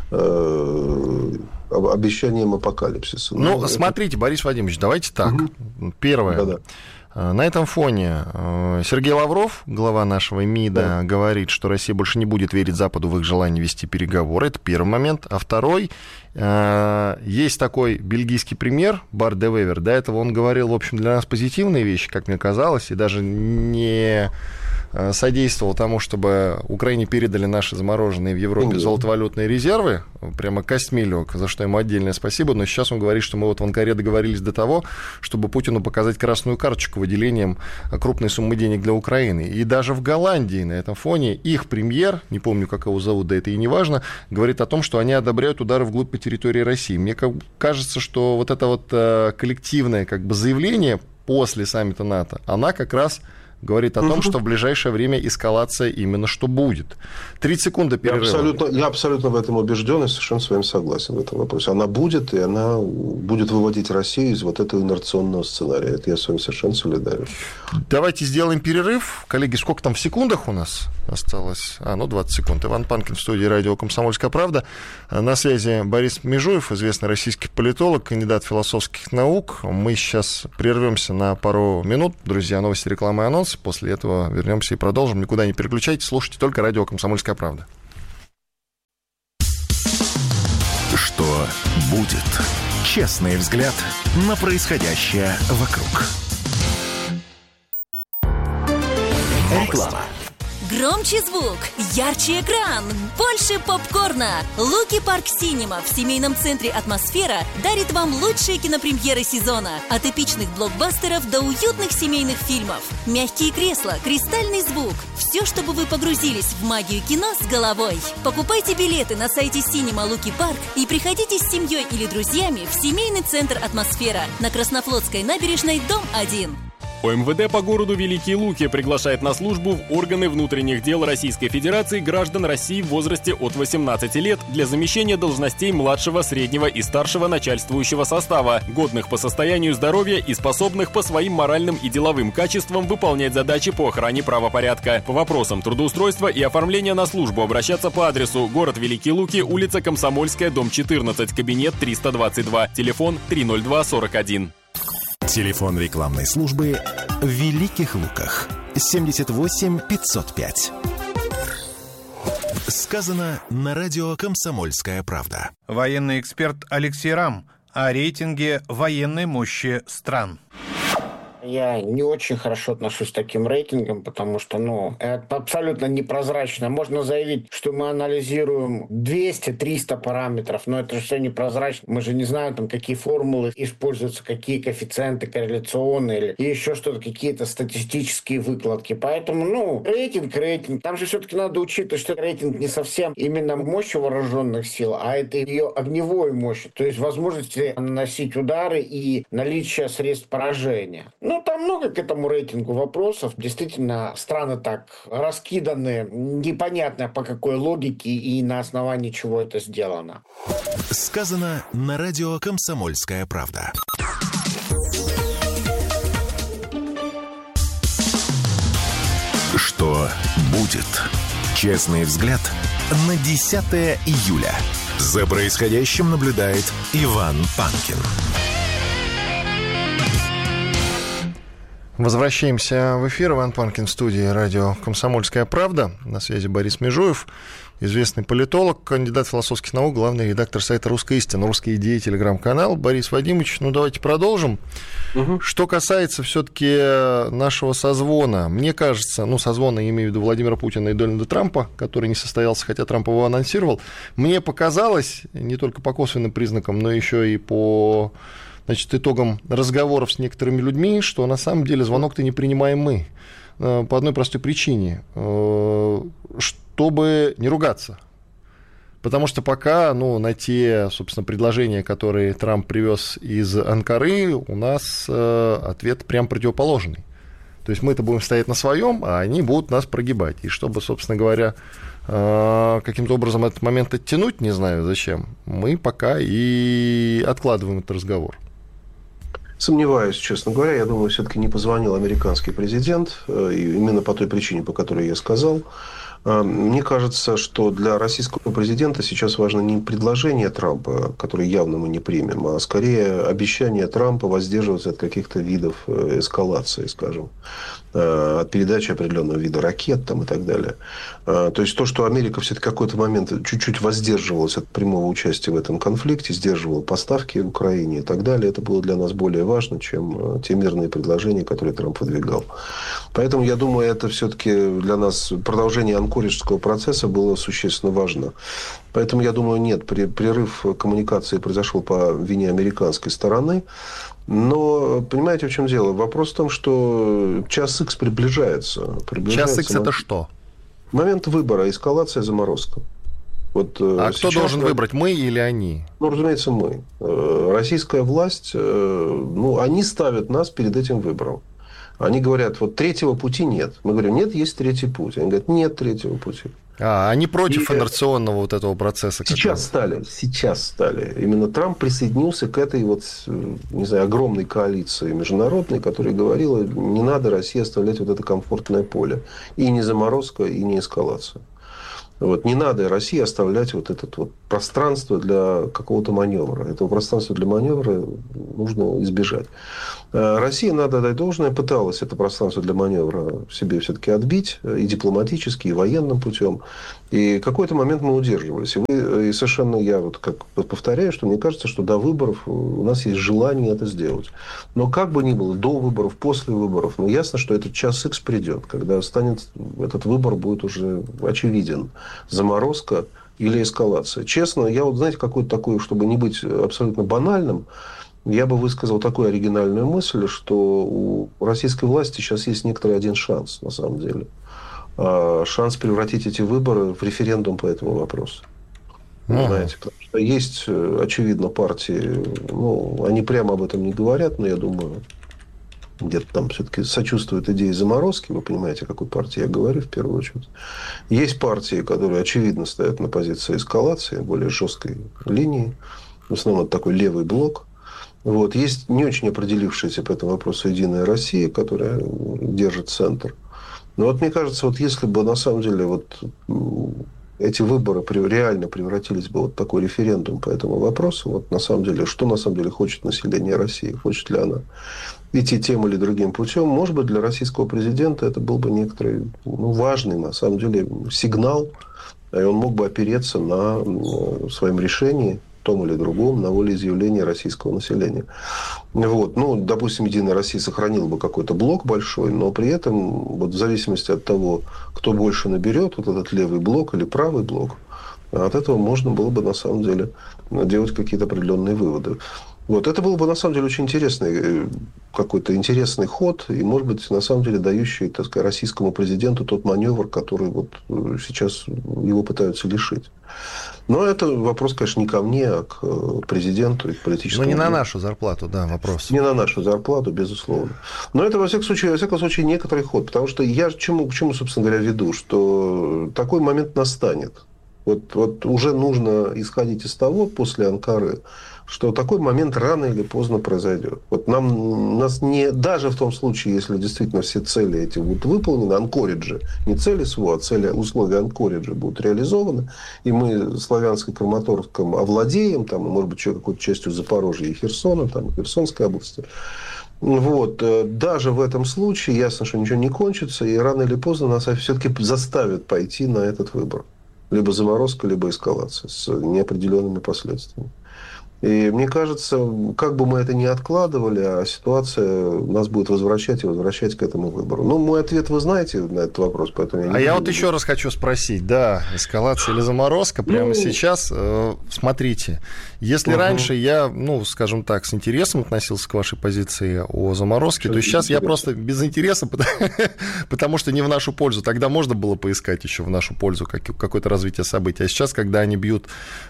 э, обещанием апокалипсиса. Ну, ну смотрите, это... Борис Вадимович, давайте так. Угу. Первое. Да-да. На этом фоне Сергей Лавров, глава нашего МИДа, да. говорит, что Россия больше не будет верить Западу в их желание вести переговоры. Это первый момент. А второй, есть такой бельгийский премьер, Бар де Вевер. До этого он говорил, в общем, для нас позитивные вещи, как мне казалось, и даже не содействовал тому, чтобы Украине передали наши замороженные в Европе золотовалютные резервы, прямо костьми лег, за что ему отдельное спасибо, но сейчас он говорит, что мы вот в Анкаре договорились до того, чтобы Путину показать красную карточку выделением крупной суммы денег для Украины. И даже в Голландии на этом фоне их премьер, не помню, как его зовут, да это и не важно, говорит о том, что они одобряют удары вглубь по территории России. Мне кажется, что вот это вот коллективное как бы заявление после саммита НАТО, она как раз говорит о том, что в ближайшее время эскалация именно что будет. тридцать секунд перерыва. Я абсолютно, я абсолютно в этом убежден и совершенно с вами согласен в этом вопросе. Она будет, и она будет выводить Россию из вот этого инерционного сценария. Это я с вами совершенно солидарен. Давайте сделаем перерыв. Коллеги, сколько там в секундах у нас осталось? А, ну, двадцать секунд. Иван Панкин в студии радио «Комсомольская правда». На связи Борис Межуев, известный российский политолог, кандидат философских наук. Мы сейчас прервемся на пару минут. Друзья, новости, реклама и анонсы. После этого вернемся и продолжим. Никуда не переключайтесь, слушайте только радио «Комсомольская правда». Что будет? Честный взгляд на происходящее вокруг. Реклама. Громче звук, ярче экран, больше попкорна. Луки Парк Синема в семейном центре «Атмосфера» дарит вам лучшие кинопремьеры сезона. От эпичных блокбастеров до уютных семейных фильмов. Мягкие кресла, кристальный звук. Все, чтобы вы погрузились в магию кино с головой. Покупайте билеты на сайте Синема Луки Парк и приходите с семьей или друзьями в семейный центр «Атмосфера» на Краснофлотской набережной, дом один. ОМВД по городу Великие Луки приглашает на службу в органы внутренних дел Российской Федерации граждан России в возрасте от восемнадцати лет для замещения должностей младшего, среднего и старшего начальствующего состава, годных по состоянию здоровья и способных по своим моральным и деловым качествам выполнять задачи по охране правопорядка. По вопросам трудоустройства и оформления на службу обращаться по адресу: город Великие Луки, улица Комсомольская, дом четырнадцать, кабинет триста двадцать два, телефон три ноль два сорок один. Телефон рекламной службы в Великих Луках семьдесят восемь пятьсот пять. Сказано на радио «Комсомольская правда». Военный эксперт Алексей Рам о рейтинге военной мощи стран. Я не очень хорошо отношусь к таким рейтингам, потому что, ну, это абсолютно непрозрачно. Можно заявить, что мы анализируем двести-триста параметров, но это же все непрозрачно. Мы же не знаем, там, какие формулы используются, какие коэффициенты корреляционные или еще что-то, какие-то статистические выкладки. Поэтому, ну, рейтинг, рейтинг. Там же все-таки надо учитывать, что рейтинг не совсем именно мощи вооруженных сил, а это ее огневой мощи, то есть возможности наносить удары и наличие средств поражения. Ну, там много к этому рейтингу вопросов. Действительно, страны так раскиданы, непонятно по какой логике и на основании чего это сделано. Сказано на радио «Комсомольская правда». Что будет? Честный взгляд на десятое июля. За происходящим наблюдает Иван Панкин. Возвращаемся в эфир. Иван Панкин в студии радио «Комсомольская правда». На связи Борис Межуев, известный политолог, кандидат философских наук, главный редактор сайта «Русская истина», «Русские идеи», телеграм-канал. Борис Вадимович, ну давайте продолжим. Угу. Что касается все-таки нашего созвона, мне кажется, ну созвона, я имею в виду Владимира Путина и Дональда Трампа, который не состоялся, хотя Трамп его анонсировал, мне показалось, не только по косвенным признакам, но еще и по... Значит, итогом разговоров с некоторыми людьми, что на самом деле звонок-то не принимаем мы. По одной простой причине. Чтобы не ругаться. Потому что пока, ну, на те, собственно, предложения, которые Трамп привез из Анкары, у нас ответ прям противоположный. То есть мы-то будем стоять на своем, а они будут нас прогибать. И чтобы, собственно говоря, каким-то образом этот момент оттянуть, не знаю зачем, мы пока и откладываем этот разговор. Сомневаюсь, честно говоря. Я думаю, все-таки не позвонил американский президент, именно по той причине, по которой я сказал. Мне кажется, что для российского президента сейчас важно не предложение Трампа, которое явно мы не примем, а скорее обещание Трампа воздерживаться от каких-то видов эскалации, скажем, от передачи определенного вида ракет там, и так далее. То есть то, что Америка все-таки в какой-то момент чуть-чуть воздерживалась от прямого участия в этом конфликте, сдерживала поставки в Украине и так далее, это было для нас более важно, чем те мирные предложения, которые Трамп выдвигал. Поэтому, я думаю, это все-таки для нас продолжение анкориджского процесса было существенно важно. Поэтому, я думаю, нет, прерыв коммуникации произошел по вине американской стороны. Но, понимаете, в чем дело? Вопрос в том, что час икс приближается. приближается час икс это что? Момент выбора, эскалация, заморозка. Вот, а кто должен мы... выбрать, мы или они? Ну, разумеется, мы. Российская власть, ну, они ставят нас перед этим выбором. Они говорят, вот третьего пути нет. Мы говорим, нет, есть третий путь. Они говорят, нет третьего пути. А, они против и инерционного вот этого процесса. Сейчас стали, сейчас стали. Именно Трамп присоединился к этой вот, не знаю, огромной коалиции международной, которая говорила, не надо России оставлять вот это комфортное поле. И не заморозка, и не эскалация. Вот, не надо России оставлять вот это вот пространство для какого-то маневра. Этого пространства для маневра нужно избежать. Россия, надо отдать должное, пыталась это пространство для маневра себе все-таки отбить и дипломатически, и военным путем. И какой-то момент мы удерживались. И, мы, и совершенно я вот как повторяю, что мне кажется, что до выборов у нас есть желание это сделать. Но как бы ни было, до выборов, после выборов, ну, ясно, что этот час икс придет, когда станет, этот выбор будет уже очевиден. Заморозка или эскалация. Честно, я вот, знаете, какой-то такой, чтобы не быть абсолютно банальным, я бы высказал такую оригинальную мысль, что у российской власти сейчас есть некоторый один шанс, на самом деле. Шанс превратить эти выборы в референдум по этому вопросу. Mm-hmm. Знаете, потому что есть, очевидно, партии, ну, они прямо об этом не говорят, но я думаю, где-то там все-таки сочувствуют идее заморозки. Вы понимаете, о какой партии я говорю в первую очередь. Есть партии, которые, очевидно, стоят на позиции эскалации, более жесткой линии. В основном это такой левый блок. Вот. Есть не очень определившаяся по этому вопросу «Единая Россия», которая держит центр. Но вот мне кажется, вот если бы на самом деле вот эти выборы реально превратились бы в вот такой референдум по этому вопросу, вот на самом деле, что на самом деле хочет население России, хочет ли она идти тем или другим путем, может быть, для российского президента это был бы некоторый, ну, важный, на самом деле, сигнал, и он мог бы опереться на, на своем решении, том или другом, на волеизъявление российского населения. Вот. Ну, допустим, «Единая Россия» сохранила бы какой-то блок большой, но при этом, вот в зависимости от того, кто больше наберет, вот этот левый блок или правый блок, от этого можно было бы, на самом деле, делать какие-то определенные выводы. Вот. Это был бы, на самом деле, очень интересный, какой-то интересный ход, и, может быть, на самом деле, дающий, так сказать, российскому президенту тот маневр, который вот сейчас его пытаются лишить. Но это вопрос, конечно, не ко мне, а к президенту и к политическому... Ну, не на нашу зарплату, да, вопрос. Не на нашу зарплату, безусловно. Но это, во всяком случае, во всяком случае некоторый ход. Потому что я к чему, к чему, собственно говоря, веду? Что такой момент настанет. Вот, вот уже нужно исходить из того, после Анкары, что такой момент рано или поздно произойдет. Вот нам, нас не, даже в том случае, если действительно все цели эти будут выполнены, анкориджи, не цели СВО, а цели, условия анкориджа будут реализованы, и мы Славянской, Краматорском овладеем, там, может быть, еще какой-то частью Запорожья и Херсона, там, Херсонской области. Вот. Даже в этом случае ясно, что ничего не кончится, и рано или поздно нас все-таки заставят пойти на этот выбор. Либо заморозка, либо эскалация с неопределенными последствиями. И мне кажется, как бы мы это ни откладывали, а ситуация нас будет возвращать и возвращать к этому выбору. Ну, мой ответ вы знаете на этот вопрос, поэтому я не А я вот буду. еще раз хочу спросить, да, эскалация или заморозка прямо ну... сейчас, э, смотрите, если угу. раньше я, ну, скажем так, с интересом относился к вашей позиции о заморозке, что то сейчас я просто без интереса, потому что не в нашу пользу. Тогда можно было поискать еще в нашу пользу какое-то развитие событий. А сейчас, когда они бьют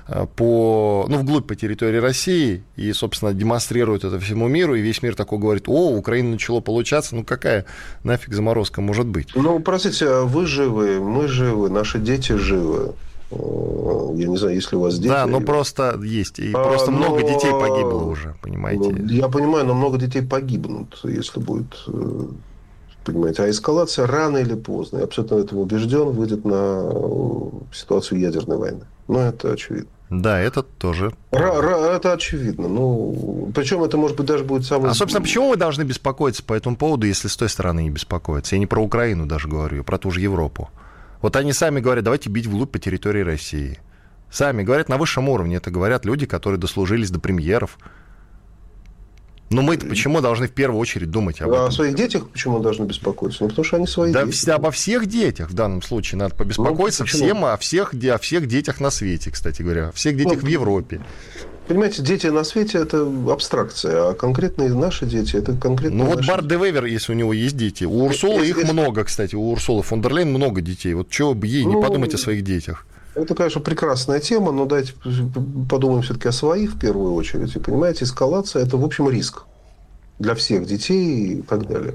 по, ну, вглубь по территории России и, собственно, демонстрируют это всему миру, и весь мир такой говорит: о, у Украины начало получаться, ну какая нафиг заморозка может быть? Ну, простите, а вы живы, мы живы, наши дети живы. Я не знаю, если у вас дети... Да, но просто есть, и а, просто но... много детей погибло уже, понимаете? Я понимаю, но много детей погибнут, если будет... Понимаете, а эскалация рано или поздно, я абсолютно в этом убежден, выйдет на ситуацию ядерной войны. Ну, это очевидно. Да, это тоже. Это очевидно. Ну, причем это, может быть, даже будет самое... А, собственно, почему мы должны беспокоиться по этому поводу, если с той стороны не беспокоиться? Я не про Украину даже говорю, а про ту же Европу. Вот они сами говорят, давайте бить вглубь по территории России. Сами говорят, на высшем уровне это говорят люди, которые дослужились до премьеров. Но мы-то почему должны в первую очередь думать об этом? О своих детях почему должны беспокоиться? Ну, потому что они свои да дети. Да обо всех детях в данном случае надо побеспокоиться, ну, всем, о, всех, о всех детях на свете, кстати говоря, о всех детях ну, в Европе. Понимаете, дети на свете – это абстракция, а конкретные наши дети – это конкретно. Ну, вот наши... Барт де Вевер, если у него есть дети. У Урсулы если, их если... много, кстати, у Урсулы фон дер Лейн много детей. Вот чего бы ей ну... не подумать о своих детях? Это, конечно, прекрасная тема, но давайте подумаем все-таки о своих в первую очередь. И, понимаете, эскалация – это, в общем, риск для всех детей и так далее.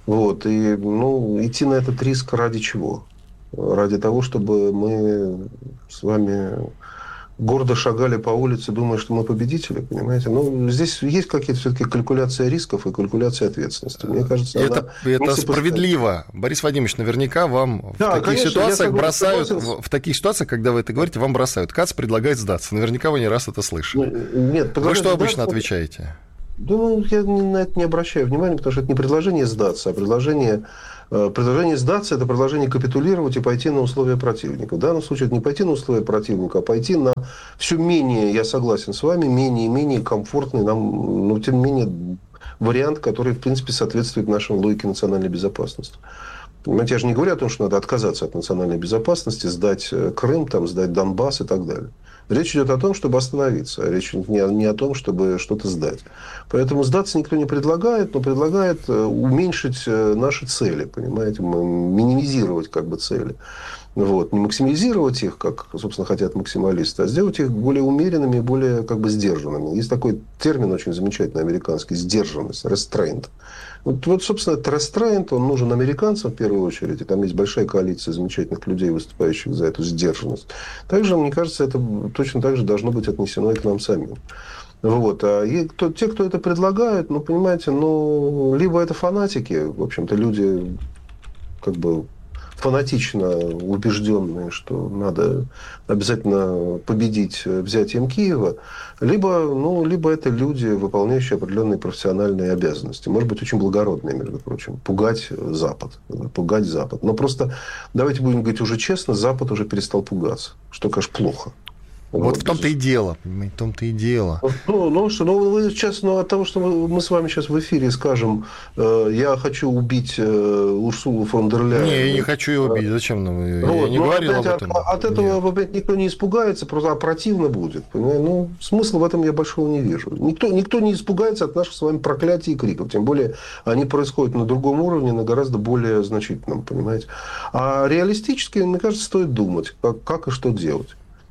Вот. И, ну, идти на этот риск ради чего? Ради того, чтобы мы с вами гордо шагали по улице, думая, что мы победители, понимаете? Ну, здесь есть какие-то все-таки калькуляция рисков и калькуляция ответственности. Мне кажется, это, она... это справедливо. Поставить. Борис Вадимович, наверняка вам да, в таких конечно, ситуациях бросают, в, в таких ситуациях, когда вы это говорите, вам бросают. КАЦ предлагает сдаться. Наверняка вы не раз это слышали. Нет, вы что обычно сдаться... отвечаете? Да, ну, я на это не обращаю внимания, потому что это не предложение сдаться, а предложение... Предложение сдаться – это предложение капитулировать и пойти на условия противника. В данном случае это не пойти на условия противника, а пойти на все менее, я согласен с вами, менее и менее комфортный нам, но тем не менее вариант, который, в принципе, соответствует нашей логике национальной безопасности. Понимаете, я же не говорю о том, что надо отказаться от национальной безопасности, сдать Крым, там, сдать Донбасс и так далее. Речь идет о том, чтобы остановиться. Речь не о, не о том, чтобы что-то сдать. Поэтому сдаться никто не предлагает, но предлагает уменьшить наши цели, понимаете, минимизировать как бы цели. Вот. Не максимизировать их, как, собственно, хотят максималисты, а сделать их более умеренными и более как бы сдержанными. Есть такой термин очень замечательный американский – сдержанность, restraint. Вот, вот, собственно, этот restraint, он нужен американцам в первую очередь, и там есть большая коалиция замечательных людей, выступающих за эту сдержанность. Также, мне кажется, это точно так же должно быть отнесено и к нам самим. Вот. А и кто, те, кто это предлагают, ну, понимаете, ну, либо это фанатики, в общем-то, люди как бы фанатично убежденные, что надо обязательно победить взятием Киева, либо, ну, либо это люди, выполняющие определенные профессиональные обязанности. Может быть, очень благородные, между прочим. Пугать Запад. Пугать Запад. Но просто, давайте будем говорить уже честно, Запад уже перестал пугаться. Что, конечно, плохо. Вот, вот в том-то и дело, понимаете, в том-то и дело. Ну, ну, что, ну, вы сейчас, ну, от того, что мы, мы с вами сейчас в эфире скажем, э, я хочу убить э, Урсулу фон дер Ляйен. Не, я не хочу ее убить, зачем нам? Я вот, не ну, говорил опять, об этом. От, от этого опять никто не испугается, просто противно будет. Понимаете? Ну, смысла в этом я большого не вижу. Никто, никто не испугается от наших с вами проклятий и криков. Тем более, они происходят на другом уровне, на гораздо более значительном, понимаете. А реалистически, мне кажется, стоит думать, как, как и что делать.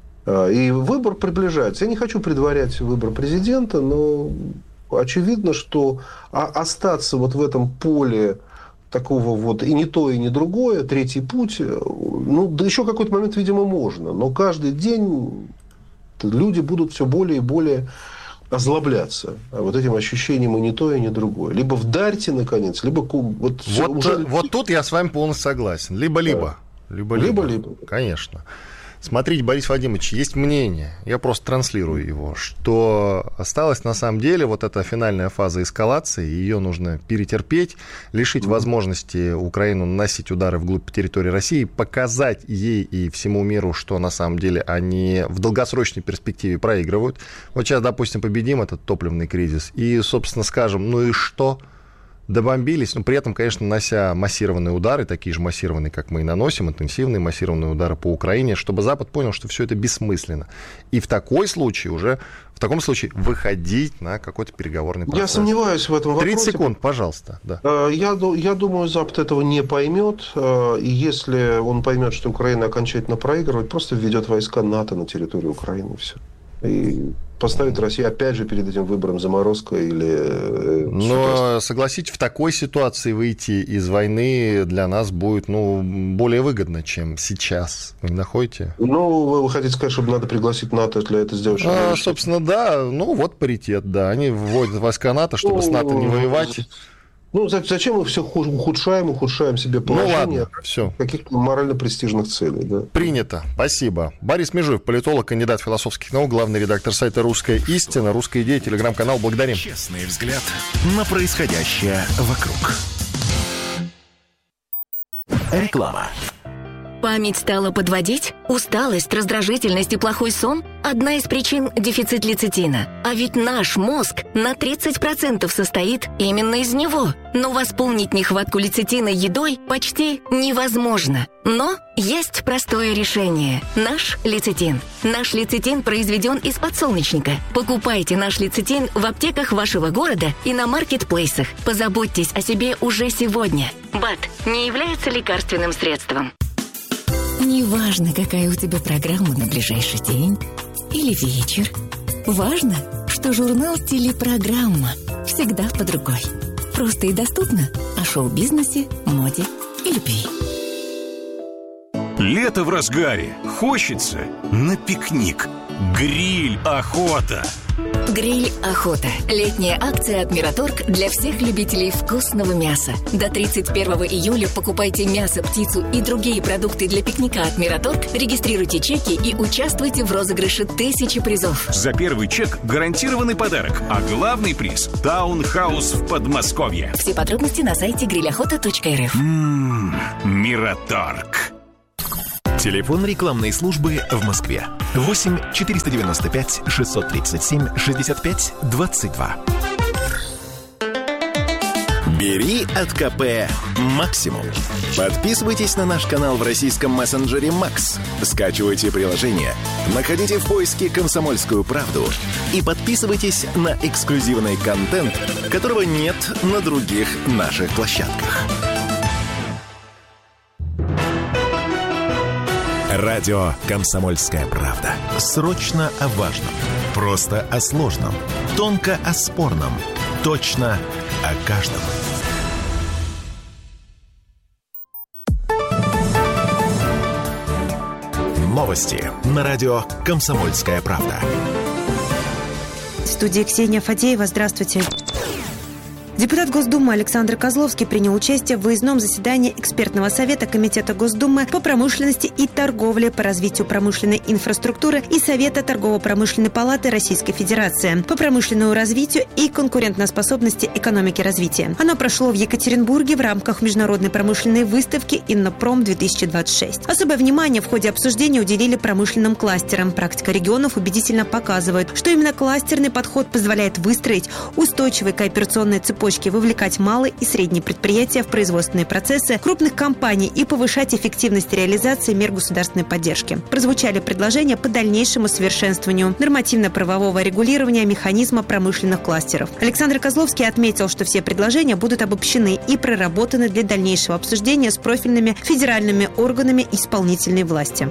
И выбор приближается. Я не хочу предварять выбор президента, но очевидно, что остаться вот в этом поле такого вот и не то, и не другое, третий путь, ну, да еще какой-то момент, видимо, можно. Но каждый день люди будут все более и более озлобляться вот этим ощущением и не то, и не другое. Либо вдарьте, наконец, либо... Вот, вот, уже... вот тут я с вами полностью согласен. Либо-либо. Да. Либо-либо. Либо-либо. Конечно. Смотрите, Борис Вадимович, есть мнение, я просто транслирую его, что осталась на самом деле вот эта финальная фаза эскалации, ее нужно перетерпеть, лишить возможности Украину наносить удары вглубь территории России, показать ей и всему миру, что на самом деле они в долгосрочной перспективе проигрывают. Вот сейчас, допустим, победим этот топливный кризис и, собственно, скажем, ну и что? Добомбились, но при этом, конечно, нанося массированные удары, такие же массированные, как мы и наносим, интенсивные массированные удары по Украине, чтобы Запад понял, что все это бессмысленно. И в такой случае уже, в таком случае выходить на какой-то переговорный процесс. Я сомневаюсь в этом вопросе. тридцать секунд, пожалуйста. Да. Я, я думаю, Запад этого не поймет. И если он поймет, что Украина окончательно проигрывает, просто введет войска НАТО на территорию Украины. Все. И поставит Россию опять же перед этим выбором заморозка или... Но, согласитесь, в такой ситуации выйти из войны для нас будет, ну, более выгодно, чем сейчас. Вы не находите? Ну, вы хотите сказать, чтобы надо пригласить НАТО для этого сделать? А, собственно, да. Ну, вот паритет, да. Они вводят войска НАТО, чтобы ну, с НАТО не воевать. Ну, зачем мы все ухудшаем, ухудшаем себе положение? Ну, ладно, все. Каких-то морально-престижных целей, да. Принято. Спасибо. Борис Межуев, политолог, кандидат философских наук, главный редактор сайта «Русская истина», «Русская идея», телеграм-канал. Благодарим. Честный взгляд на происходящее вокруг. Реклама. Память стала подводить? Усталость, раздражительность и плохой сон? Одна из причин – дефицит лецитина. А ведь наш мозг на тридцать процентов состоит именно из него. Но восполнить нехватку лецитина едой почти невозможно. Но есть простое решение – наш лецитин. Наш лецитин произведен из подсолнечника. Покупайте наш лецитин в аптеках вашего города и на маркетплейсах. Позаботьтесь о себе уже сегодня. БАД не является лекарственным средством. Неважно, какая у тебя программа на ближайший день или вечер. Важно, что журнал «Телепрограмма» всегда под рукой. Просто и доступно о шоу-бизнесе, моде и любви. Лето в разгаре. Хочется на пикник. Гриль охота. Гриль охота. Летняя акция от Мираторг для всех любителей вкусного мяса. До тридцать первого июля покупайте мясо, птицу и другие продукты для пикника от Мираторг, регистрируйте чеки и участвуйте в розыгрыше тысячи призов. За первый чек гарантированный подарок, а главный приз – таунхаус в Подмосковье. Все подробности на сайте гриль охота точка эр эф. Ммм, Мираторг. Телефон рекламной службы в Москве. восемь четыреста девяносто пять шестьсот тридцать семь шестьдесят пять двадцать два. Бери от КП максимум. Подписывайтесь на наш канал в российском мессенджере Макс. Скачивайте приложение, находите в поиске «Комсомольскую правду» и подписывайтесь на эксклюзивный контент, которого нет на других наших площадках. Радио «Комсомольская правда». Срочно о важном. Просто о сложном. Тонко о спорном. Точно о каждом. Новости на радио «Комсомольская правда». В студии Ксения Фадеева. Здравствуйте. Депутат Госдумы Александр Козловский принял участие в выездном заседании экспертного совета Комитета Госдумы по промышленности и торговле, по развитию промышленной инфраструктуры и Совета торгово-промышленной палаты Российской Федерации по промышленному развитию и конкурентоспособности экономики развития. Оно прошло в Екатеринбурге в рамках международной промышленной выставки «Иннопром-две тысячи двадцать шесть». Особое внимание в ходе обсуждения уделили промышленным кластерам. Практика регионов убедительно показывает, что именно кластерный подход позволяет выстроить устойчивые кооперационные цепочки, вовлекать малые и средние предприятия в производственные процессы крупных компаний и повышать эффективность реализации мер государственной поддержки. Прозвучали предложения по дальнейшему совершенствованию нормативно-правового регулирования механизма промышленных кластеров. Александр Козловский отметил, что все предложения будут обобщены и проработаны для дальнейшего обсуждения с профильными федеральными органами исполнительной власти.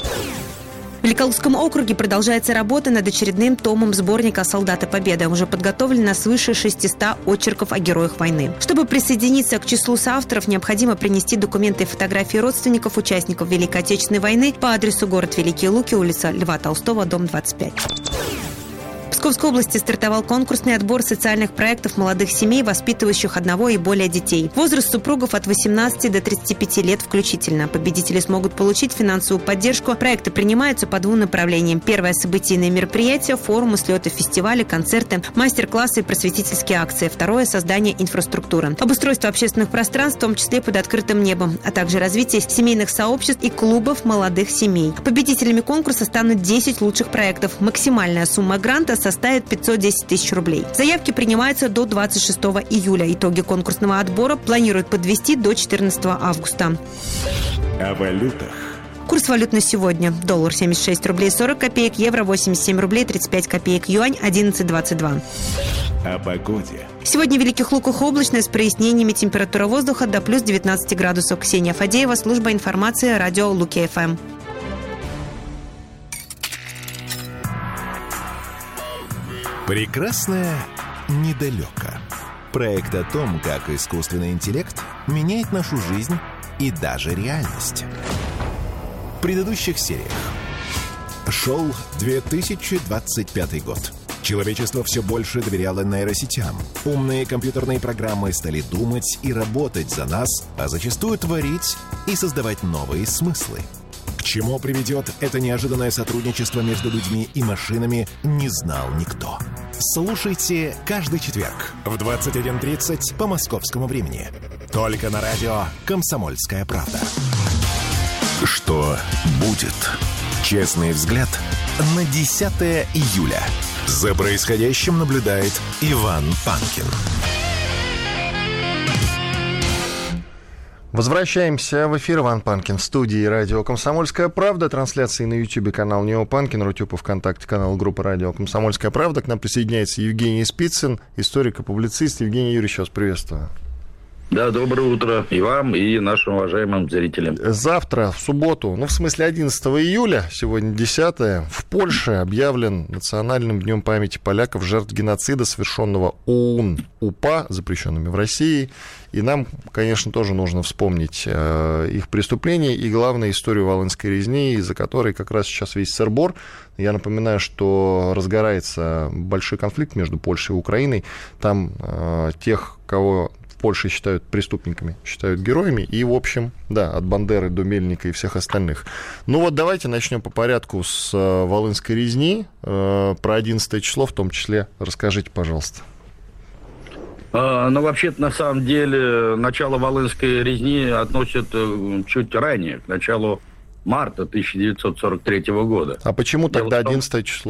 В Великолукском округе продолжается работа над очередным томом сборника «Солдаты Победы». Уже подготовлено свыше шестисот очерков о героях войны. Чтобы присоединиться к числу соавторов, необходимо принести документы и фотографии родственников участников Великой Отечественной войны по адресу город Великие Луки, улица Льва Толстого, дом двадцать пять. В Псковской области стартовал конкурсный отбор социальных проектов молодых семей, воспитывающих одного и более детей. Возраст супругов от восемнадцати до тридцати пяти лет включительно. Победители смогут получить финансовую поддержку. Проекты принимаются по двум направлениям. Первое – событийные мероприятия, форумы, слеты, фестивали, концерты, мастер-классы и просветительские акции. Второе – создание инфраструктуры. Обустройство общественных пространств, в том числе под открытым небом, а также развитие семейных сообществ и клубов молодых семей. Победителями конкурса станут десять лучших проектов. Максимальная сумма гранта составит пятьсот десять тысяч рублей. Заявки принимаются до двадцать шестого июля. Итоги конкурсного отбора планируют подвести до четырнадцатого августа. О валютах. Курс валют на сегодня. Доллар семьдесят шесть рублей сорок копеек, евро восемьдесят семь рублей тридцать пять копеек, юань одиннадцать двадцать два. О погоде. Сегодня в Великих Луках облачно с прояснениями, температура воздуха до плюс девятнадцати градусов. Ксения Фадеева, служба информации, радио Луки-ФМ. Прекрасное недалеко. Проект о том, как искусственный интеллект меняет нашу жизнь и даже реальность. В предыдущих сериях. Шел две тысячи двадцать пятый год. Человечество все больше доверяло нейросетям. Умные компьютерные программы стали думать и работать за нас, а зачастую творить и создавать новые смыслы. К чему приведет это неожиданное сотрудничество между людьми и машинами, не знал никто. Слушайте каждый четверг в двадцать один тридцать по московскому времени. Только на радио «Комсомольская правда». Что будет? Честный взгляд на десятое июля. За происходящим наблюдает Иван Панкин. Возвращаемся в эфир. Иван Панкин в студии радио «Комсомольская правда». Трансляции на YouTube канал Нео Панкин, Рутюб и ВКонтакте канал группы радио «Комсомольская правда». К нам присоединяется Евгений Спицын, историк и публицист. Евгений Юрьевич, вас приветствую. Да, доброе утро и вам, и нашим уважаемым зрителям. Завтра, в субботу, ну, в смысле одиннадцатого июля, сегодня десятое, в Польше объявлен Национальным днем памяти поляков жертв геноцида, совершенного ОУН, УПА, запрещенными в России. И нам, конечно, тоже нужно вспомнить э, их преступления и, главное, историю Волынской резни, из-за которой как раз сейчас весь сыр-бор. Я напоминаю, что разгорается большой конфликт между Польшей и Украиной. Там э, тех, кого в Польше считают преступниками, считают героями. И, в общем, да, от Бандеры до Мельника и всех остальных. Ну вот давайте начнем по порядку с э, Волынской резни. Э, про одиннадцатое число в том числе расскажите, пожалуйста. Ну, вообще-то, на самом деле, начало Волынской резни относят чуть ранее, к началу марта тысяча девятьсот сорок третьего года. А почему тогда одиннадцатое число?